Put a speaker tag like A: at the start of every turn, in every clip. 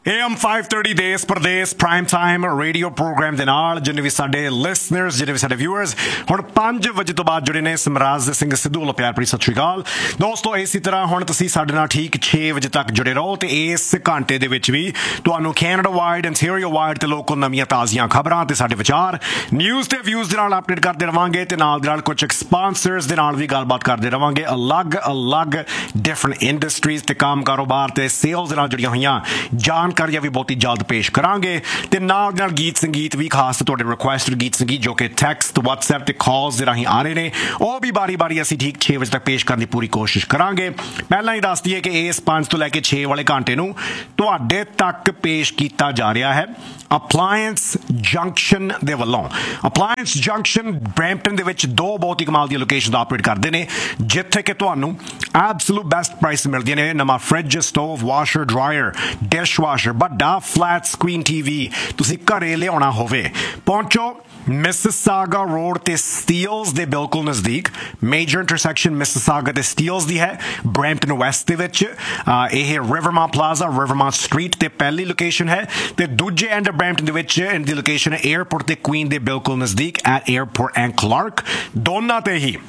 A: AM 530 ਦੇਸ ਪ੍ਰਦੇਸ prime time radio programme ਦੇ ਨਾਲ ਜਿੰਨੇ ਵੀ ਸਾਡੇ ਲਿਸਨਰਸ ਜਿੰਨੇ ਵੀ ਸਾਡੇ ਵਿਊਅਰਸ ਹੁਣ 5 ਵਜੇ ਤੋਂ ਬਾਅਦ ਜੁੜੇ ਨੇ ਸਮਰਾਜ ਸਿੰਘ ਸਿੱਧੂ ਵੱਲੋਂ ਪਿਆਰ ਭਰੀ ਸਤਿ ਸ਼੍ਰੀ ਅਕਾਲ ਦੋਸਤੋ। ਇਸੇ ਤਰ੍ਹਾਂ ਹੁਣ ਤੁਸੀਂ ਸਾਡੇ ਨਾਲ ਠੀਕ 6 ਵਜੇ ਤੱਕ ਜੁੜੇ ਰਹੋ ਤੇ ਇਸ ਘੰਟੇ ਦੇ ਵਿੱਚ ਵੀ ਤੁਹਾਨੂੰ ਕੈਨੇਡਾ ਵਾਈਡ ਅੰਟੈਰੀਓ ਵਾਈਡ ਤੇ ਲੋਕਲ ਨਵੀਆਂ ਤਾਜ਼ੀਆਂ ਖਬਰਾਂ ਤੇ ਸਾਡੇ ਵਿਚਾਰ ਨਿਊਜ਼ ਤੇ ਵਿਊਜ਼ ਦੇ ਨਾਲ ਅਪਡੇਟ ਕਰਦੇ ਰਵਾਂਗੇ ਤੇ ਨਾਲ ਦੇ ਨਾਲ ਕੁਝ ਸਪਾਂਸਰਸ ਦੇ ਨਾਲ ਵੀ ਗੱਲਬਾਤ ਕਰਦੇ ਰਵਾਂਗੇ ਅਲੱਗ ਡਿਫਰੈਂਟ ਇੰਡਸਟਰੀਜ਼ ਤੇ ਕੰਮ ਕਾਰੋਬਾਰ ਤੇ ਸੇਲਸ ਦੇ ਨਾਲ ਜੁੜੀਆਂ ਹੋਈਆਂ ਜਾਣਕਾਰੀਆਂ ਵੀ ਬਹੁਤੀ ਜਲਦ ਪੇਸ਼ ਕਰਾਂਗੇ ਤੇ ਨਾਲ ਗੀਤ ਸੰਗੀਤ ਵੀ ਖਾਸ ਤੁਹਾਡੇ ਰਿਕੁਐਸਟਡ ਗੀਤ ਸੰਗੀਤ ਜੋ ਕਿ ਟੈਕਸਟ WhatsApp ਤੇ ਕਾਲਸ ਦੇ ਰਾਹੀਂ ਆ ਰਹੇ ਨੇ ਉਹ ਵੀ ਬਾਰੀ ਅਸੀਂ ਠੀਕ 6 ਵਜੇ ਤੱਕ ਪੇਸ਼ ਕਰਨ ਦੀ ਪੂਰੀ ਕੋਸ਼ਿਸ਼ ਕਰਾਂਗੇ। ਪਹਿਲਾਂ ਹੀ ਦੱਸ ਦਈਏ ਕਿ ਇਸ 5 ਤੋਂ ਲੈ ਕੇ 6 ਵਾਲੇ ਘੰਟੇ ਨੂੰ ਤੁਹਾਡੇ ਤੱਕ ਪੇਸ਼ ਕੀਤਾ ਜਾ ਰਿਹਾ ਹੈ ਅਪਲਾਇੰਸ ਜੰਕਸ਼ਨ ਦੇ ਵੱਲੋਂ। ਅਪਲਾਇੰਸ ਜੰਕਸ਼ਨ ਬਰੈਂਪਟਨ ਦੇ ਵਿੱਚ ਦੋ ਬਹੁਤ ਹੀ ਕਮਾਲ ਦੀਆਂ ਲੋਕੇਸ਼ਨ ਆਪਰੇਟ ਕਰਦੇ ਨੇ ਜਿੱਥੇ ਕਿ ਤੁਹਾਨੂੰ ਐਬਸੋਲੂਟ ਬੈਸਟ ਪ੍ਰਾਈਸ ਮਿਲਦੀਆਂ ਨੇ। ਨਵਾਂ fridge stove washer dryer dishwasher ਵੱਡਾ ਫਲੈਟ ਸਕਰੀਨ TV ਤੁਸੀਂ ਘਰੇ ਲਿਆਉਣਾ ਹੋਵੇ ਪਹੁੰਚੋ ਮਿਸਿਸਾਗਾ ਰੋਡ ਤੇ ਸਟੀਲਸ ਦੇ ਬਿਲਕੁਲ ਨਜ਼ਦੀਕ ਮੇਜਰ ਇੰਟਰਸੈਕਸ਼ਨ ਮਿਸਿਸਾਗਾ ਤੇ ਸਟੀਲਸ ਦੀ ਹੈ ਬਰੈਂਪਟਨ ਵੈਸਟ ਦੇ ਵਿੱਚ। ਇਹ ਰਿਵਰਮਾਂਟ ਪਲਾਜ਼ਾ ਰਿਵਰਮਾਂਟ ਸਟਰੀਟ ਤੇ ਪਹਿਲੀ ਲੋਕੇਸ਼ਨ ਹੈ ਤੇ ਦੂਜੇ ਐਂਡ ਬਰੈਂਪਟਨ ਦੇ ਵਿੱਚ ਇਹਦੀ ਲੋਕੇਸ਼ਨ ਹੈ ਏਅਰਪੋਰਟ ਤੇ ਕੁਈਨ ਦੇ ਬਿਲਕੁਲ ਨਜ਼ਦੀਕ ਐਟ ਏਅਰਪੋਰਟ ਐਂਡ ਕਲਾਰਕ। ਦੋਨਾਂ ਤੇ ਹੀ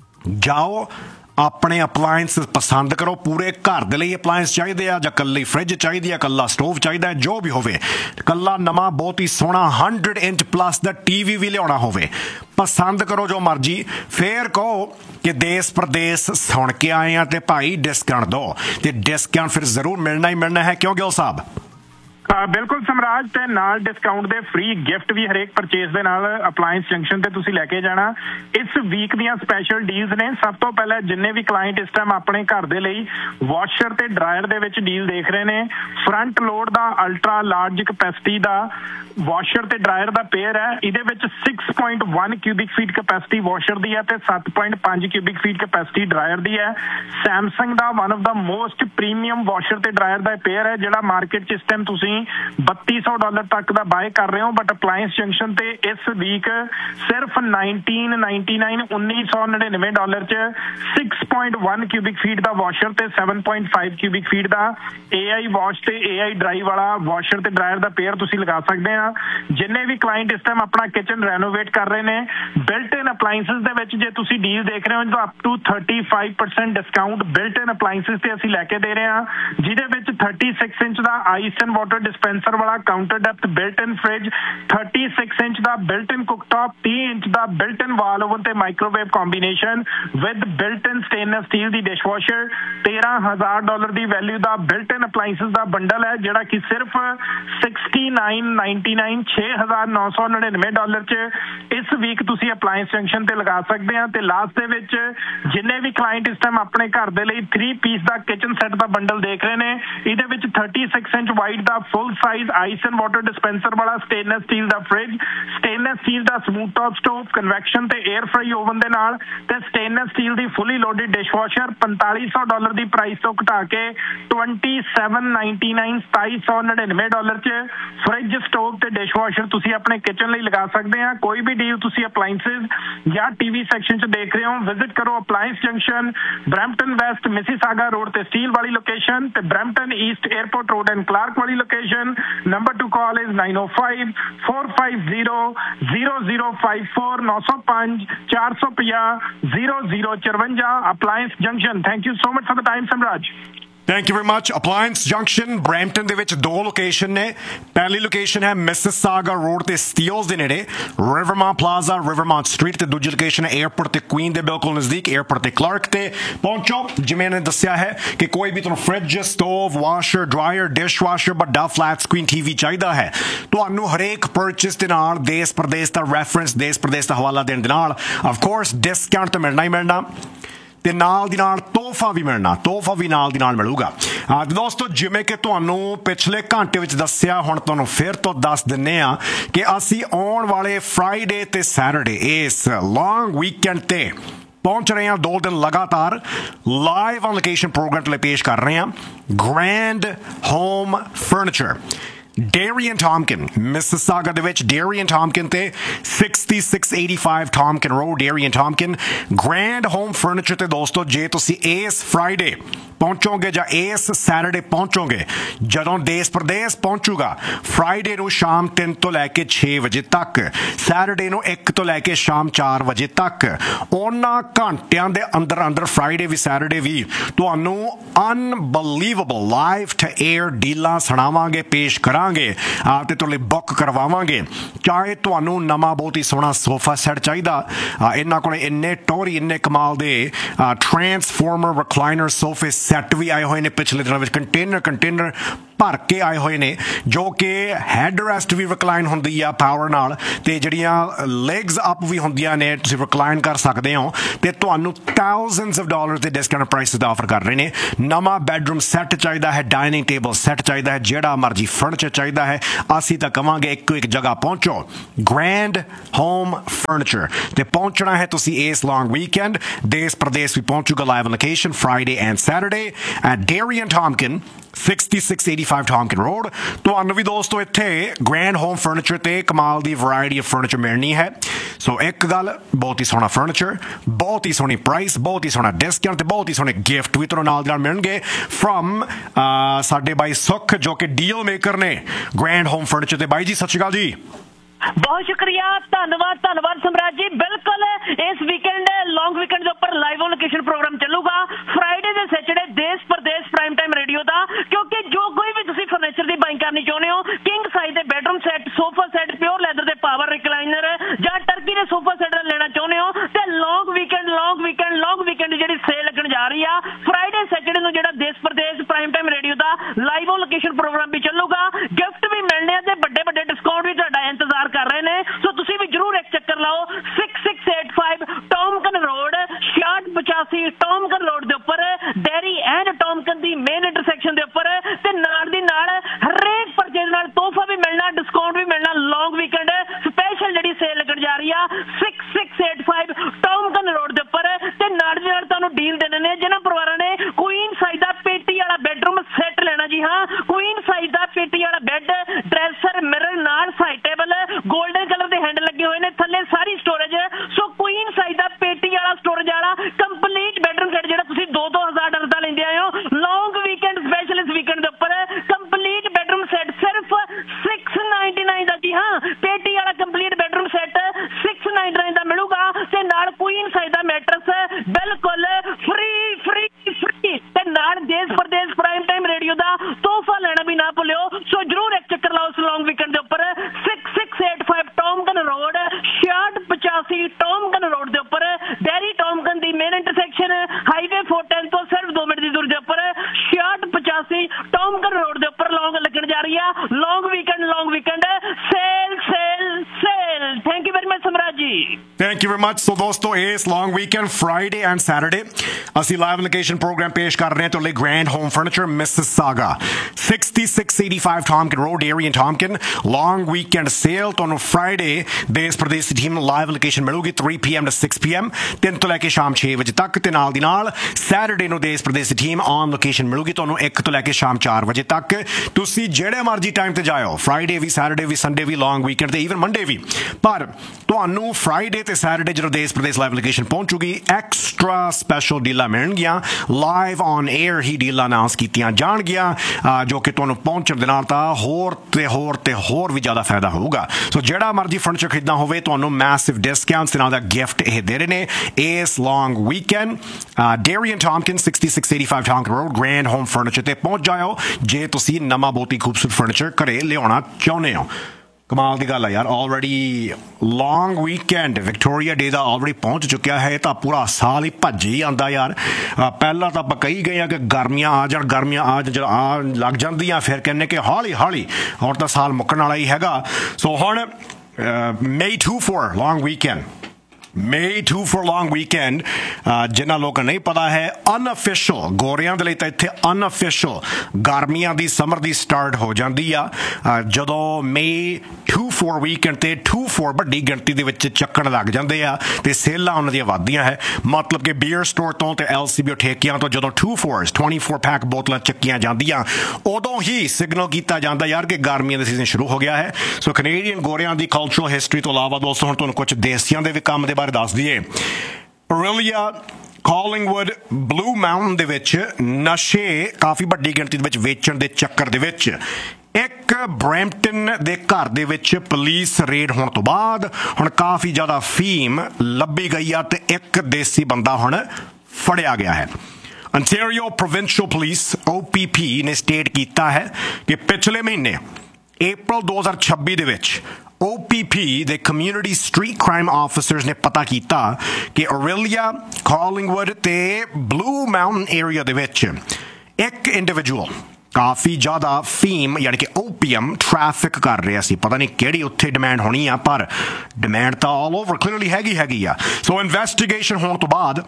A: ਜਾਓ ਆਪਣੇ ਅਪਲਾਇੰਸ ਪਸੰਦ ਕਰੋ। ਪੂਰੇ ਘਰ ਦੇ ਲਈ ਅਪਲਾਇੰਸ ਚਾਹੀਦੇ ਆ ਜਾਂ ਇਕੱਲੀ ਫ੍ਰਿਜ ਚਾਹੀਦੀ ਆ ਇਕੱਲਾ ਸਟੋਵ ਚਾਹੀਦਾ ਜੋ ਵੀ ਹੋਵੇ ਇਕੱਲਾ ਨਵਾਂ ਬਹੁਤ ਹੀ ਸੋਹਣਾ 100 ਇੰਚ ਪਲੱਸ ਦਾ TV ਵੀ ਲਿਆਉਣਾ ਹੋਵੇ ਪਸੰਦ ਕਰੋ ਜੋ ਮਰਜੀ ਫੇਰ ਕਹੋ ਕਿ ਦੇਸ ਪ੍ਰਦੇਸ ਸੁਣ ਕੇ ਆਏ ਆ ਤੇ ਭਾਈ ਡਿਸਕਾਊਂਟ ਦਿਓ ਤੇ ਡਿਸਕਾਊਂਟ ਫਿਰ ਜ਼ਰੂਰ ਮਿਲਣਾ ਹੀ ਮਿਲਣਾ ਹੈ ਕਿਉਂ ਗਿੱਲ ਸਾਹਿਬ?
B: ਬਿਲਕੁਲ ਸਮਰਾਜ ਤੇ ਨਾਲ ਡਿਸਕਾਊਂਟ ਦੇ ਫ੍ਰੀ ਗਿਫਟ ਵੀ ਹਰੇਕ ਪਰਚੇਸ ਦੇ ਨਾਲ ਅਪਲਾਇੰਸ ਜੰਕਸ਼ਨ ਤੇ ਤੁਸੀਂ ਲੈ ਕੇ ਜਾਣਾ। ਇਸ ਵੀਕ ਦੀਆਂ ਸਪੈਸ਼ਲ ਡੀਲਸ ਨੇ। ਸਭ ਤੋਂ ਪਹਿਲਾਂ ਜਿੰਨੇ ਵੀ ਕਲਾਇੰਟ ਇਸ ਟਾਈਮ ਆਪਣੇ ਘਰ ਦੇ ਲਈ ਵਾਸ਼ਰ ਤੇ ਡਰਾਇਰ ਦੇ ਵਿੱਚ ਡੀਲ ਦੇਖ ਰਹੇ ਨੇ ਫਰੰਟ ਲੋਡ ਦਾ ਅਲਟਰਾ ਲਾਰਜ ਕਪੈਸਿਟੀ ਦਾ ਵਾਸ਼ਰ ਤੇ ਡਰਾਇਰ ਦਾ ਪੇਅਰ ਹੈ। ਇਹਦੇ ਵਿੱਚ 6.1 ਕਿਊਬਿਕ ਫੀਟ ਕਪੈਸਿਟੀ ਵਾਸ਼ਰ ਦੀ ਹੈ ਤੇ 7.5 ਕਿਊਬਿਕ ਫੀਟ ਕਪੈਸਿਟੀ ਡਰਾਇਰ ਦੀ ਹੈ। Samsung the one of the most premium washer ਤੇ ਡਰਾਇਰ ਦਾ ਪੇਅਰ ਹੈ ਜਿਹੜਾ ਮਾਰਕੀਟ 'ਚ ਇਸ ਟਾਈਮ ਤੁਸੀਂ $3200 ਤੱਕ ਦਾ ਬਾਏ ਕਰ ਰਹੇ ਹੋ ਬਟ ਅਪਲਾਇੰਸ ਜੰਕਸ਼ਨ ਤੇ ਇਸ ਵੀਕ ਸਿਰਫ $1999 ਚ 6.1 ਕਿਊਬਿਕ ਫੀਟ ਦਾ ਵਾਸ਼ਰ ਤੇ 7.5 ਕਿਊਬਿਕ ਫੀਟ ਦਾ AI ਵਾਸ਼ ਤੇ AI ਡਰਾਈ ਵਾਲਾ ਵਾਸ਼ਰ ਤੇ ਡਰਾਇਰ ਦਾ ਪੇਅਰ ਤੁਸੀਂ ਲਗਾ ਸਕਦੇ ਆ। ਜਿੰਨੇ ਵੀ ਕਲਾਇੰਟ ਇਸ ਟਾਈਮ ਆਪਣਾ ਕਿਚਨ ਰੈਨੋਵੇਟ ਕਰ ਰਹੇ ਨੇ ਬਿਲਟ ਇਨ ਅਪਲਾਇੰਸਸ ਦੇ ਵਿੱਚ ਜੇ ਤੁਸੀਂ ਡੀਲ ਦੇਖ ਰਹੇ ਹੋ ਤਾਂ ਅਪ ਟੂ 35% ਡਿਸਕਾਊਂਟ ਬਿਲਟ ਇਨ ਅਪਲਾਇੰਸਸ ਤੇ ਅਸੀਂ ਲੈ ਕੇ ਦੇ ਰਹੇ ਹਾਂ ਜਿਹਦੇ ਵਿੱਚ 36 inch the ice and water dispenser ਵਾਲਾ ਕਾਊਂਟਰ ਡੈਪਥ ਬਿਲਟ ਇਨ ਫ੍ਰਿਜ 36 ਇੰਚ ਦਾ ਬਿਲਟ ਇਨ ਕੁਕਟਾਪ 30 ਇੰਚ ਦਾ ਬਿਲਟ ਇਨ ਵਾਲ ਓਵਨ ਤੇ microwave combination with built in stainless steel the dishwasher $13,000 the value the built in ਅਪਲਾਇੰਸਸ the bundle ਹੈ ਜਿਹੜਾ ਕਿ ਸਿਰਫ $69.99 $6,999 ਚ ਇਸ week ਤੁਸੀਂ appliance junction ਤੇ ਲਗਾ ਸਕਦੇ ਆ। ਤੇ ਲਾਸਟ ਦੇ ਵਿੱਚ ਜਿੰਨੇ ਵੀ ਕਲਾਇੰਟ ਇਸ ਟਾਈਮ ਆਪਣੇ ਘਰ ਦੇ ਲਈ 3 ਪੀਸ ਦਾ ਕਿਚਨ ਸੈੱਟ ਦਾ ਬੰਡਲ ਦੇਖ ਰਹੇ ਨੇ ਇਹਦੇ ਵਿੱਚ 36 inch wide the full size ice and water dispenser ਵਾਲਾ ਸਟੇਨਲੈਸ ਸਟੀਲ ਦਾ ਫ੍ਰਿਜ ਸਟੇਨਲੈਸ ਸਟੀਲ ਦਾ ਸਮੂਥ ਟਾਪ ਸਟੋਵ ਕਨਵੈਕਸ਼ਨ ਤੇ 에ਅਰ ਫਰਾਈ ਓਵਨ ਦੇ ਨਾਲ ਤੇ ਸਟੇਨਲੈਸ ਸਟੀਲ ਦੀ ਫੁੱਲੀ ਲੋਡਡ ਡਿਸ਼ਵਾਸ਼ਰ $4500 ਦੀ ਪ੍ਰਾਈਸ ਤੋਂ ਘਟਾ ਕੇ $2799 $2799 ਚ ਫ੍ਰਿਜ ਸਟੋਵ ਤੇ ਡਿਸ਼ਵਾਸ਼ਰ ਤੁਸੀਂ ਆਪਣੇ ਕਿਚਨ ਲਈ ਲਗਾ ਸਕਦੇ ਆ। ਕੋਈ ਵੀ ਡੀਲ ਤੁਸੀਂ ਅਪਲਾਇੰਸਸ ਜਾਂ TV ਸੈਕਸ਼ਨ ਚ ਦੇਖ ਰਹੇ ਹੋ ਵਿਜ਼ਿਟ ਕਰੋ appliance junction Brampton West Mississauga road ਤੇ ਸਟੀਲ ਵਾਲੀ ਲੋਕੇਸ਼ਨ ਤੇ Brampton East airport road and Clark ਵਾਲੀ location. Number to call is 905-450-0054 905-450-0054 Appliance Junction. Thank you so much for the time, Samraj.
A: Thank you very much. Appliance junction Brampton ਦੇ ਵਿੱਚ ਦੋ location ਨੇ। ਪਹਿਲੀ location ਹੈ Mississauga road ਤੇ Steeles ਦੇ ਨੇੜੇ ਰਿਵਰਮਾਂਟ ਪਲਾਜ਼ਾ ਰਿਵਰਮਾਂਟ ਸਟਰੀਟ ਤੇ ਦੂਜੀ ਲੋਕੇਸ਼ਨ ਹੈ ਏਅਰਪੋਰਟ ਤੇ ਕੁਈਨ ਦੇ ਬਿਲਕੁਲ ਨਜ਼ਦੀਕ ਏਅਰਪੋਰਟ ਤੇ ਕਲਾਰਕ ਤੇ ਪਹੁੰਚੋ। ਜਿਵੇਂ ਨੇ ਦੱਸਿਆ ਹੈ ਕਿ ਕੋਈ ਵੀ ਤੁਹਾਨੂੰ fridge stove washer dryer dishwasher ਵੱਡਾ ਫਲੈਟ ਸਕਰੀਨ TV ਚਾਹੀਦਾ ਹੈ ਤੁਹਾਨੂੰ ਹਰੇਕ ਪਰਚੇਸ ਦੇ ਨਾਲ ਦੇਸ ਪ੍ਰਦੇਸ ਦਾ ਰੈਫਰੈਂਸ ਦੇਸ ਪ੍ਰਦੇਸ ਦਾ ਹਵਾਲਾ ਦੇਣ ਦੇ ਨਾਲ ਆਫਕੋਰਸ ਡਿਸਕਾਊਂਟ ਤਾਂ ਮਿਲਣਾ ਹੀ ਮਿਲਣਾ ਤੇ ਨਾਲ ਦੀ ਨਾਲ ਤੋਹਫਾ ਵੀ ਮਿਲਣਾ ਤੋਹਫਾ ਵੀ ਨਾਲ ਦੀ ਨਾਲ ਮਿਲੂਗਾ। ਦੋਸਤੋ ਜਿਵੇਂ ਕਿ ਤੁਹਾਨੂੰ ਪਿਛਲੇ ਘੰਟੇ ਵਿੱਚ ਦੱਸਿਆ ਹੁਣ ਤੁਹਾਨੂੰ ਫਿਰ ਤੋਂ ਦੱਸ ਦਿੰਨੇ ਆ ਕਿ ਅਸੀਂ ਆਉਣ ਵਾਲੇ ਫਰਾਈਡੇ ਤੇ ਸੈਟਰਡੇ ਇਸ ਲੌਂਗ ਵੀਕਐਂਡ ਤੇ ਪਹੁੰਚ ਰਹੇ ਹਾਂ 2 ਦਿਨ ਲਗਾਤਾਰ ਲਾਈਵ ਔਨ ਲੋਕੇਸ਼ਨ ਪ੍ਰੋਗਰਾਮ ਲਈ ਪੇਸ਼ ਕਰ ਰਹੇ ਹਾਂ grand home furniture Darian Tompkin, Mississauga ਦੇ ਵਿੱਚ Darian Tompkin ਤੇ 6685 Tompkin Road, Darian Tompkin Grand Home Furniture ਤੇ ਦੋਸਤੋ ਜੇ ਤੁਸੀਂ ਇਸ ਫਰਾਈਡੇ ਪਹੁੰਚੋਗੇ ਜਾਂ ਇਸ ਸੈਟਰਡੇ ਪਹੁੰਚੋਗੇ ਜਦੋਂ ਦੇਸ਼ ਪ੍ਰਦੇਸ਼ ਪਹੁੰਚੂਗਾ ਫਰਾਈਡੇ ਨੂੰ ਸ਼ਾਮ 3 ਤੋਂ ਲੈ ਕੇ 6 ਵਜੇ ਤੱਕ ਸੈਟਰਡੇ ਨੂੰ 1 ਤੋਂ ਲੈ ਕੇ ਸ਼ਾਮ 4 ਵਜੇ ਤੱਕ ਉਹਨਾਂ ਘੰਟਿਆਂ ਦੇ ਅੰਦਰ ਅੰਦਰ ਫਰਾਈਡੇ ਵੀ ਸੈਟਰਡੇ ਵੀ ਤੁਹਾਨੂੰ ਅਨਬਲੀਵੇਬਲ ਲਾਈਵ ਟੂ 에ਅਰ ਡੀਲਾਂ ਸੁਣਾਵਾਂਗੇ ਪੇਸ਼ ਕਰਾਂਗੇ ਤੇ ਤੁਹਾਡੇ ਬੁੱਕ ਕਰਵਾਵਾਂਗੇ ਚਾਹੇ ਤੁਹਾਨੂੰ ਨਵਾਂ ਬਹੁਤ ਹੀ ਸੋਹਣਾ ਸੋਫਾ ਸੈੱਟ ਚਾਹੀਦਾ ਇਹਨਾਂ ਕੋਲ ਇੰਨੇ ਟੋਰੀ ਇੰਨੇ ਕਮਾਲ ਦੇ ਟਰਾਂਸਫਾਰਮਰ ਰਿਕਲਾਈਨਰ ਸੋਫੇ ਸੈੱਟ ਵੀ ਆਏ ਹੋਏ ਨੇ ਪਿਛਲੇ ਦਿਨਾਂ ਵਿੱਚ ਕੰਟੇਨਰ ਭਰ ਕੇ ਆਏ ਹੋਏ ਨੇ ਜੋ ਕਿ ਹੈਡ ਰੈਸਟ ਵੀ ਰਿਕਲਾਈਨ ਹੁੰਦੀ ਆ ਪਾਵਰ ਨਾਲ ਤੇ ਜਿਹੜੀਆਂ ਲੈਗਸ ਅਪ ਵੀ ਹੁੰਦੀਆਂ ਨੇ ਤੁਸੀਂ ਰਿਕਲਾਈਨ ਕਰ ਸਕਦੇ ਹੋ ਤੇ ਤੁਹਾਨੂੰ ਥਾਊਜ਼ੈਂਡਸ ਆਫ ਡਾਲਰਸ ਦੇ ਡਿਸਕਾਊਂਟ ਪ੍ਰਾਈਸ ਦਾ ਆਫਰ ਕਰ ਰਹੇ ਨੇ ਨਵਾਂ ਬੈਡਰੂਮ ਸੈੱਟ ਚਾਹੀਦਾ ਹੈ ਡਾਈਨਿੰਗ ਟੇਬਲ ਸੈੱਟ ਚਾਹੀਦਾ ਹੈ ਜਿਹੜਾ ਮਰਜ਼ੀ ਫਰਨੀਚਰ ਚਾਹੀਦਾ ਹੈ ਅਸੀਂ ਤਾਂ ਕਵਾਂਗੇ ਇੱਕੋ ਇੱਕ ਜਗ੍ਹਾ ਪਹੁੰਚੋ ਗ੍ਰੈਂਡ ਹੋਮ ਫਰਨੀਚਰ ਤੇ ਪਹੁੰਚਣਾ ਹੈ ਤੁਸੀਂ ਇਸ ਲੌਂਗ ਵੀਕਐਂਡ ਦੇਸ਼ ਪ੍ਰਦੇਸ਼ ਵੀ ਪਹੁੰਚੂਗਾ live location Friday and Saturday at Darian Tompkin 6685 Tompkin Road ਤੁਹਾਨੂੰ ਵੀ ਦੋਸਤੋ ਇੱਥੇ ਗ੍ਰੈਂਡ ਹੋਮ ਫਰਨੀਚਰ ਤੇ ਕਮਾਲ ਦੀ ਵੈਰਾਈਟੀ ਆਫ ਫਰਨੀਚਰ ਮਿਲਣੀ ਹੈ ਸੋ ਇੱਕ ਗੱਲ ਬਹੁਤ ਹੀ ਸੋਹਣਾ ਫਰਨੀਚਰ ਬਹੁਤ ਹੀ ਸੋਹਣੀ ਪ੍ਰਾਈਸ ਬਹੁਤ ਹੀ ਸੋਹਣਾ ਡਿਸਕਾਊਂਟ ਤੇ ਬਹੁਤ ਹੀ ਸੋਹਣੇ ਗਿਫਟ ਵੀ ਤੁਹਾਨੂੰ ਨਾਲ ਮਿਲਣਗੇ ਫਰਮ ਸਾਡੇ ਬਾਈ ਸੁਖ ਜੋ ਕਿ ਡੀਲ ਮੇਕਰ ਨੇ ਗ੍ਰੈਂਡ ਹੋਮ ਫਰਨੀਚਰ ਤੇ ਬਾਈ ਜੀ ਸਤਿ ਸ਼੍ਰੀ ਅਕਾਲ ਜੀ
C: ਬਹੁਤ ਸ਼ੁਕਰੀਆ ਧੰਨਵਾਦ ਸਮਰਾਜ ਜੀ ਬਿਲਕੁਲ ਇਸ ਵੀਕਐਂਡ ਲੌਂਗ ਵੀਕਐਂਡ ਦੇ ਉੱਪਰ ਲਾਈਵ ਲੋਕੇਸ਼ਨ ਪ੍ਰੋਗਰਾਮ ਚੱਲੂਗਾ ਫਰਾਈਡੇ ਤੇ ਸੈਟਰਡੇ ਦੇਸ਼ ਪ੍ਰਦੇਸ਼ ਪ੍ਰਾਈਮ ਟਾਈਮ ਰੇਡੀਓ ਦਾ ਕਿਉਂਕਿ ਜੋ ਕੋਈ ਵੀ ਤੁਸੀਂ ਫਰਨੀਚਰ ਦੀ ਬਾਇੰਗ ਕਰਨੀ ਚਾਹੁੰਦੇ ਹੋ ਕਿੰਗ ਸਾਈਜ਼ ਦੇ bedroom set sofa set pure leather ਦੇ ਪਾਵਰ ਰਿਕਲਾਈਨਰ ਜਾਂ ਟਰਕੀ ਦੇ ਸੋਫਾ ਸੈੱਟ ਲੈਣਾ ਚਾਹੁੰਦੇ ਹੋ ਤੇ ਲੌਂਗ ਵੀਕਐਂਡ ਜਿਹੜੀ ਸੇਲ ਲੱਗਣ ਜਾ ਰਹੀ ਆ ਫਰਾਈਡੇ ਸੈਟਰਡੇ ਨੂੰ ਜਿਹੜਾ ਦੇਸ਼ ਪ੍ਰਦੇਸ਼ ਪ੍ਰਾਈਮ ਟਾਈਮ ਰੇਡੀਓ ਦਾ ਲਾਈਵ ਲੋਕੇਸ਼ਨ ਪ੍ਰੋਗਰਾਮ ਵੀ ਚੱਲੂਗਾ ਗਿਫਟ ਵੀ ਮਿਲਣੇ ਆ ਤੇ ਵੱਡੇ ਡਿਸਕਾਊਂਟ ਵੀ ਤੁਹਾਡਾ ਇੰਤਜ਼ਾਰ ਕਰ ਰਹੇ ਨੇ ਸੋ ਤੁਸੀਂ ਵੀ ਜਰੂਰ ਇੱਕ ਚੱਕਰ ਲਾਓ 6685 ਟੌਮਕਨ ਰੋਡ 6685 ਟੌਮਕਨ ਰੋਡ ਦੇ ਉੱਪਰ dairy and ਟੌਮਕਨ the main intersection ਦੇ ਉੱਪਰ ਤੇ ਨਾਲ ਦੀ ਨਾਲ ਹਰੇਕ ਪਰਚੇਜ਼ ਨਾਲ ਤੋਹਫਾ ਵੀ ਮਿਲਣਾ ਡਿਸਕਾਊਂਟ ਵੀ ਮਿਲਣਾ ਲੌਂਗ ਵੀਕਐਂਡ ਸਪੈਸ਼ਲ ਜਿਹੜੀ ਸੇਲ ਲੱਗਣ ਜਾ ਰਹੀ ਆ 6685 ਟੌਮਕਨ ਰੋਡ ਦੇ ਉੱਪਰ ਤੇ ਨਾਲ ਦੀ ਨਾਲ ਤੁਹਾਨੂੰ ਡੀਲ ਦੇਣੇ ਨੇ ਜਿਹਨਾਂ ਪਰਿਵਾਰਾਂ ਨੇ ਕੁਈਨ ਸਾਈਜ਼ ਦਾ ਪੇਟੀ ਵਾਲਾ ਬੈਡਰੂਮ ਸੈੱਟ ਲੈਣਾ ਜੀ ਹਾਂ ਕੁਈਨ ਸਾਈਜ਼ ਦਾ ਪੇਟੀ ਵਾਲਾ ਬੈੱਡ ਡਰੈਸਰ ਮਿਰਰ ਨਾਲ ਸਾਈਡ ਟੇਬਲ ਗੋਲਡਨ ਕਲਰ ਦੇ ਹੈਂਡਲ ਲੱਗੇ ਹੋਏ ਨੇ ਥੱਲੇ ਸਾਰੀ ਸਟੋਰੇਜ ਸੋ ਕੁਈਨ ਸਾਈਜ਼ ਦਾ ਪੇਟੀ ਵਾਲਾ ਸਟੋਰੇਜ ਵਾਲਾ ਕੰਪਲੀਟ ਬੈਡਰੂਮ ਸੈੱਟ ਜਿਹੜਾ ਤੁਸੀਂ 2-2000 ਡਾਲਰ ਦਾ ਲੈਂਦੇ ਆਏ ਹੋ ਲੌਂਗ ਵੀਕਐਂਡ ਸਪੈਸ਼ਲ ਇਸ ਵੀਕਐਂਡ ਦੇ ਉੱਪਰ ਕੰਪਲੀਟ ਬੈਡਰੂਮ ਸੈੱਟ ਸਿਰਫ 699 ਦਾ ਜੀ ਹਾਂ ਪੇਟੀ ਵਾਲਾ ਕੰਪਲੀਟ ਬੈਡਰੂਮ ਸੈੱਟ 699 ਦਾ ਮਿਲੂਗਾ ਤੇ ਨਾਲ ਕੁਈਨ ਸਾਈਜ਼ ਦਾ ਮੈਟਰਸ ਬਿਲਕੁਲ ਫ੍ਰੀ ਤੇ ਨਾਲ ਦੇਸ਼ ਪ੍ਰਦੇਸ਼ ਪ੍ਰਾਈਮ ਟਾਈਮ ਰੇਡੀਓ ਦਾ ਤੋਹਫਾ ਲੈਣਾ ਵੀ ਨਾ ਭੁੱਲਿਓ ਸੋ ਜਰੂਰ ਇੱਕ ਚੱਕਰ ਲਾਓ ਇਸ ਲੌਂਗ ਵੀਕਐਂਡ ਦੇ ਉੱਪਰ 6685 ਟੌਮਕਨ ਰੋਡ 6685 ਟੌਮਕਨ ਰੋਡ ਦੇ ਉੱਪਰ ਡੈਰੀ ਟੌਮਕਨ ਦੀ ਮੇਨ ਇੰਟਰਸੈਕਸ਼ਨ ਹਾਈਵੇ 410 ਤੋਂ ਸਿਰਫ 2 ਮਿੰਟ ਦੀ ਦੂਰੀ ਦੇ ਉੱਪਰ 6685 ਟੌਮਕਨ ਰੋਡ ਦੇ ਉੱਪਰ ਲੌਂਗ ਲੱਗਣ ਜਾ ਰਹੀ ਆ ਲੌਂਗ weekend sale thank you very much ਸਮਰਾਜ ਜੀ
A: thank you very much so ਦੋਸਤੋ ਇਸ ਲੌਂਗ ਵੀਕਐਂਡ ਫਰਾਈਡੇ ਐਂਡ ਸੈਟਰਡੇ ਅਸੀਂ ਲਾਈਵ ਲੋਕੇਸ਼ਨ ਪ੍ਰੋਗਰਾਮ ਪੇਸ਼ ਕਰ ਰਹੇ ਹਾਂ ਤੁਹਾਡੇ grand home furniture Mississauga 6685 Tompkin Road Darian Tompkin ਲੌਂਗ ਵੀਕਐਂਡ ਸੇਲ ਤੁਹਾਨੂੰ ਫਰਾਈਡੇ ਦੇਸ਼ ਪ੍ਰਦੇਸ਼ ਦੀ ਟੀਮ ਲਾਈਵ ਲੋਕੇਸ਼ਨ ਮਿਲੂਗੀ 3 PM to 6 PM 3 ਤੋਂ ਲੈ ਕੇ ਸ਼ਾਮ 6 ਵਜੇ ਤੱਕ ਤੇ ਨਾਲ ਦੀ ਨਾਲ ਸੈਟਰਡੇ ਨੂੰ ਦੇਸ਼ ਪ੍ਰਦੇਸ਼ ਦੀ ਟੀਮ ਔਨ ਲੋਕੇਸ਼ਨ ਮਿਲੂਗੀ ਤੁਹਾਨੂੰ 1 ਤੋਂ ਲੈ ਕੇ ਸ਼ਾਮ 4 ਵਜੇ ਤੱਕ ਤੁਸੀਂ ਜਿਹੜੇ ਮਰਜ਼ੀ ਟਾਈਮ ਤੇ ਜਾਇਓ ਫਰਾਈਡੇ ਵੀ ਸੈਟਰਡੇ ਵੀ ਸੰਡੇ ਵੀ ਲੌਂਗ ਵੀਕਐਂਡ ਤੇ ਈਵਨ ਮੰਡੇ ਵੀ ਪਰ ਤੁਹਾਨੂੰ ਫਰਾਈਡੇ ਤੇ ਸੈਟਰਡੇ ਜਦੋਂ ਦੇਸ਼ Pradesh live location ਪਹੁੰਚੂਗੀ extra special ਡੀਲਾਂ ਮਿਲਣਗੀਆਂ live on air he ਡੀਲਾਂ announce ਕੀਤੀਆਂ ਜਾਣਗੀਆਂ ਜੋ ਕਿ ਤੁਹਾਨੂੰ ਪਹੁੰਚਣ ਦੇ ਨਾਲ ਤਾਂ ਹੋਰ ਵੀ ਜ਼ਿਆਦਾ ਫਾਇਦਾ ਹੋਊਗਾ ਸੋ ਜਿਹੜਾ ਮਰਜ਼ੀ ਫਰਨੀਚਰ ਖਰੀਦਣਾ ਹੋਵੇ ਤੁਹਾਨੂੰ ਮੈਸਿਵ ਡਿਸਕਾਊਂਟਸ ਦੇ ਨਾਲ ਦਾ ਗਿਫਟ ਇਹ ਦੇ ਰਹੇ ਨੇ ਇਸ ਲੌਂਗ weekend Darian Tompkin 6685 Tompkin Road grand home furniture ਤੇ ਪਹੁੰਚ ਜਾਇਓ ਜੇ ਤੁਸੀਂ ਨਵਾਂ ਬਹੁਤ ਹੀ ਖੂਬਸੂਰਤ ਫਰਨੀਚਰ ਘਰੇ ਲਿਆਉਣਾ ਚਾਹੁੰਦੇ ਹੋ ਕਮਾਲ ਦੀ ਗੱਲ ਆ ਯਾਰ ਆਲਰੇਡੀ ਲੌਂਗ ਵੀਕਐਂਡ ਵਿਕਟੋਰੀਆ ਡੇ ਦਾ ਆਲਰੇਡੀ ਪਹੁੰਚ ਚੁੱਕਿਆ ਹੈ ਤਾਂ ਪੂਰਾ ਸਾਲ ਹੀ ਭੱਜ ਹੀ ਆਉਂਦਾ ਯਾਰ ਪਹਿਲਾਂ ਤਾਂ ਆਪਾਂ ਕਹੀ ਗਏ ਆ ਕਿ ਗਰਮੀਆਂ ਆ ਲੱਗ ਜਾਂਦੀਆਂ ਫਿਰ ਕਹਿੰਦੇ ਕਿ ਹੌਲੀ ਹੁਣ ਤਾਂ ਸਾਲ ਮੁੱਕਣ ਵਾਲਾ ਹੀ ਹੈਗਾ ਸੋ ਹੁਣ May 2 for long weekend May 2 for long weekend ਜਿਨ੍ਹਾਂ ਲੋਕਾਂ ਨਹੀਂ ਪਤਾ ਹੈ ਅਨਅਫੀਸ਼ੀਅਲ ਗੋਰਿਆਂ ਦੇ ਲਈ ਤਾਂ ਇੱਥੇ ਅਨਅਫੀਸ਼ੀਅਲ ਗਰਮੀਆਂ ਦੀ ਸਮਰ ਦੀ ਸਟਾਰਟ ਹੋ ਜਾਂਦੀ ਆ ਜਦੋਂ May 2 for weekend ਤੇ 2 for ਵੱਡੀ ਗਿਣਤੀ ਦੇ ਵਿੱਚ ਚੱਕਣ ਲੱਗ ਜਾਂਦੇ ਆ ਤੇ ਸੇਲਾਂ ਉਹਨਾਂ ਦੀਆਂ ਵੱਧਦੀਆਂ ਹੈ ਮਤਲਬ ਕਿ ਬੀਅਰ ਸਟੋਰ ਤੋਂ ਤੇ LCBO ਠੇਕਿਆਂ ਤੋਂ ਜਦੋਂ 2 4s 24 ਪੈਕ ਬੋਤਲਾਂ ਚੱਕੀਆਂ ਜਾਂਦੀਆਂ ਉਦੋਂ ਹੀ ਸਿਗਨਲ ਕੀਤਾ ਜਾਂਦਾ ਯਾਰ ਕਿ ਗਰਮੀਆਂ ਦਾ ਸੀਜ਼ਨ ਸ਼ੁਰੂ ਹੋ ਗਿਆ ਹੈ ਸੋ ਕੈਨੇਡੀਅਨ ਗੋਰਿਆਂ ਦੀ ਕਲਚਰਲ ਹਿਸਟਰੀ ਤੋਂ ਇਲਾਵਾ ਦੋਸਤੋ ਹੁਣ ਤੁਹਾਨੂੰ ਕੁਝ ਦੇਸੀਆਂ ਦੇ ਵੀ ਕੰਮ ਦੇ ਬਾਰੇ ਦੱਸ ਦਈਏ Orillia Collingwood Blue Mountain ਦੇ ਵਿੱਚ ਨਸ਼ੇ ਕਾਫੀ ਵੱਡੀ ਗਿਣਤੀ ਦੇ ਵਿੱਚ ਵੇਚਣ ਦੇ ਚੱਕਰ ਦੇ ਵਿੱਚ ਇੱਕ ਬਰੈਂਪਟਨ ਦੇ ਘਰ ਦੇ ਵਿੱਚ ਪੁਲਿਸ ਰੇਡ ਹੋਣ ਤੋਂ ਬਾਅਦ ਹੁਣ ਕਾਫੀ ਜ਼ਿਆਦਾ ਫੀਮ ਲੱਭੀ ਗਈ ਆ ਤੇ ਇੱਕ ਦੇਸੀ ਬੰਦਾ ਹੁਣ ਫੜਿਆ ਗਿਆ ਹੈ Ontario Provincial Police OPP ਨੇ ਸਟੇਟ ਕੀਤਾ ਹੈ ਕਿ ਪਿਛਲੇ ਮਹੀਨੇ April 2026 ਦੇ ਵਿੱਚ OPP ਦੇ ਕਮਿਊਨਿਟੀ ਸਟਰੀਟ ਕ੍ਰਾਈਮ ਆਫਿਸਰਸ ਨੇ ਪਤਾ ਕੀਤਾ ਕਿ Orillia Collingwood ਤੇ ਬਲੂ ਮਾਊਂਟਨ ਏਰੀਆ ਦੇ ਵਿੱਚ ਇੱਕ ਇੰਡੀਵਿਜੂਅਲ ਕਾਫੀ ਜ਼ਿਆਦਾ ਫੀਮ ਯਾਨੀ ਕਿ ਓਪੀਅਮ ਟ੍ਰੈਫਿਕ ਕਰ ਰਿਹਾ ਸੀ ਪਤਾ ਨਹੀਂ ਕਿਹੜੀ ਉੱਥੇ ਡਿਮਾਂਡ ਹੋਣੀ ਆ ਪਰ ਡਿਮਾਂਡ ਤਾਂ ਆਲ ਓਵਰ ਕਲੀਅਰਲੀ ਹੈਗੀ ਆ ਸੋ ਇਨਵੈਸਟੀਗੇਸ਼ਨ ਹੋਣ ਤੋਂ ਬਾਅਦ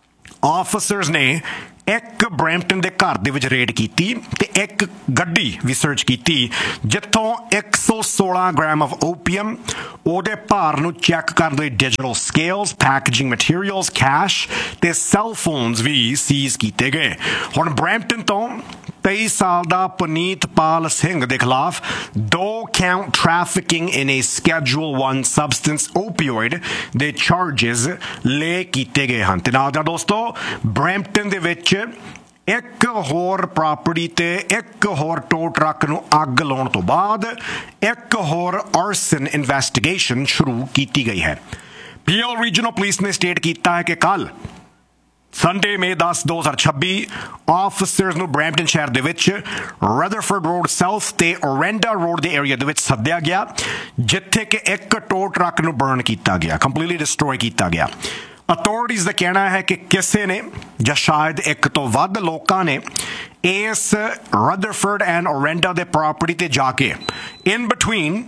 A: ਆਫਿਸਰਸ ਨੇ ਇੱਕ ਬਰੈਂਪਟਨ ਦੇ ਘਰ ਦੇ ਵਿੱਚ ਰੇਡ ਕੀਤੀ ਤੇ ਇੱਕ ਗੱਡੀ ਵੀ ਸਰਚ ਕੀਤੀ ਜਿੱਥੋਂ 116 ਗ੍ਰਾਮ ਆਫ ਓਪੀਅਮ ਉਹਦੇ ਭਾਰ ਨੂੰ ਚੈੱਕ ਕਰਨ ਲਈ digital scales packaging materials cash ਤੇ ਸੈੱਲ ਫੋਨਸ ਵੀ ਸੀਜ਼ ਕੀਤੇ ਗਏ ਹੁਣ ਬਰੈਂਪਟਨ ਤੋਂ 23 ਸਾਲ ਦਾ ਪੁਨੀਤ ਪਾਲ ਸਿੰਘ ਦੇ ਖਿਲਾਫ 2 count trafficking in a Schedule 1 substance opioid ਦੇ ਚਾਰजेस ਲੈ ਕੀਤੇ ਗਏ ਹਨ ਤੇ ਨਾਲ ਦੋਸਤੋ ਬਰੈਂਪਟਨ ਦੇ ਵਿੱਚ ਇੱਕ ਹੋਰ ਪ੍ਰਾਪਰਟੀ ਤੇ ਇੱਕ ਹੋਰ ਟੋ ਟਰੱਕ ਨੂੰ ਅੱਗ ਲਾਉਣ ਤੋਂ ਬਾਅਦ ਇੱਕ ਹੋਰ ਆਰਸਨ ਇਨਵੈਸਟੀਗੇਸ਼ਨ ਸ਼ੁਰੂ ਕੀਤੀ ਗਈ ਹੈ ਪੀਐਲ ਰੀਜਨਲ ਪੁਲਿਸ ਨੇ ਸਟੇਟ ਕੀਤਾ ਹੈ ਕਿ ਕੱਲ ਸੰਡੇ ਮੇ 10 2026 ਆਫਿਸਰਸ ਨੂੰ ਬਰੈਂਪਟਨ ਸ਼ਹਿਰ ਦੇ ਵਿੱਚ ਰਦਰਫੋਰਡ ਰੋਡ ਸਾਊਥ ਤੇ ਓਰੈਂਡਾ ਰੋਡ ਦੇ ਏਰੀਆ ਦੇ ਵਿੱਚ ਸੱਦਿਆ ਗਿਆ ਜਿੱਥੇ ਕਿ ਇੱਕ ਟੋ ਟਰੱਕ ਨੂੰ ਬਰਨ ਕੀਤਾ ਗਿਆ ਕੰਪਲੀਟਲੀ ਡਿਸਟਰੋਏ ਕੀਤਾ ਗਿਆ ਅਥਾਰਟੀਜ਼ ਦਾ ਕਹਿਣਾ ਹੈ ਕਿ ਕਿਸੇ ਨੇ ਜਾਂ ਸ਼ਾਇਦ ਇੱਕ ਤੋਂ ਵੱਧ ਲੋਕਾਂ ਨੇ ਇਸ ਰਦਰਫੋਰਡ ਐਂਡ ਓਰੈਂਡਾ ਦੇ ਪ੍ਰਾਪਰਟੀ ਤੇ ਜਾ ਕੇ in between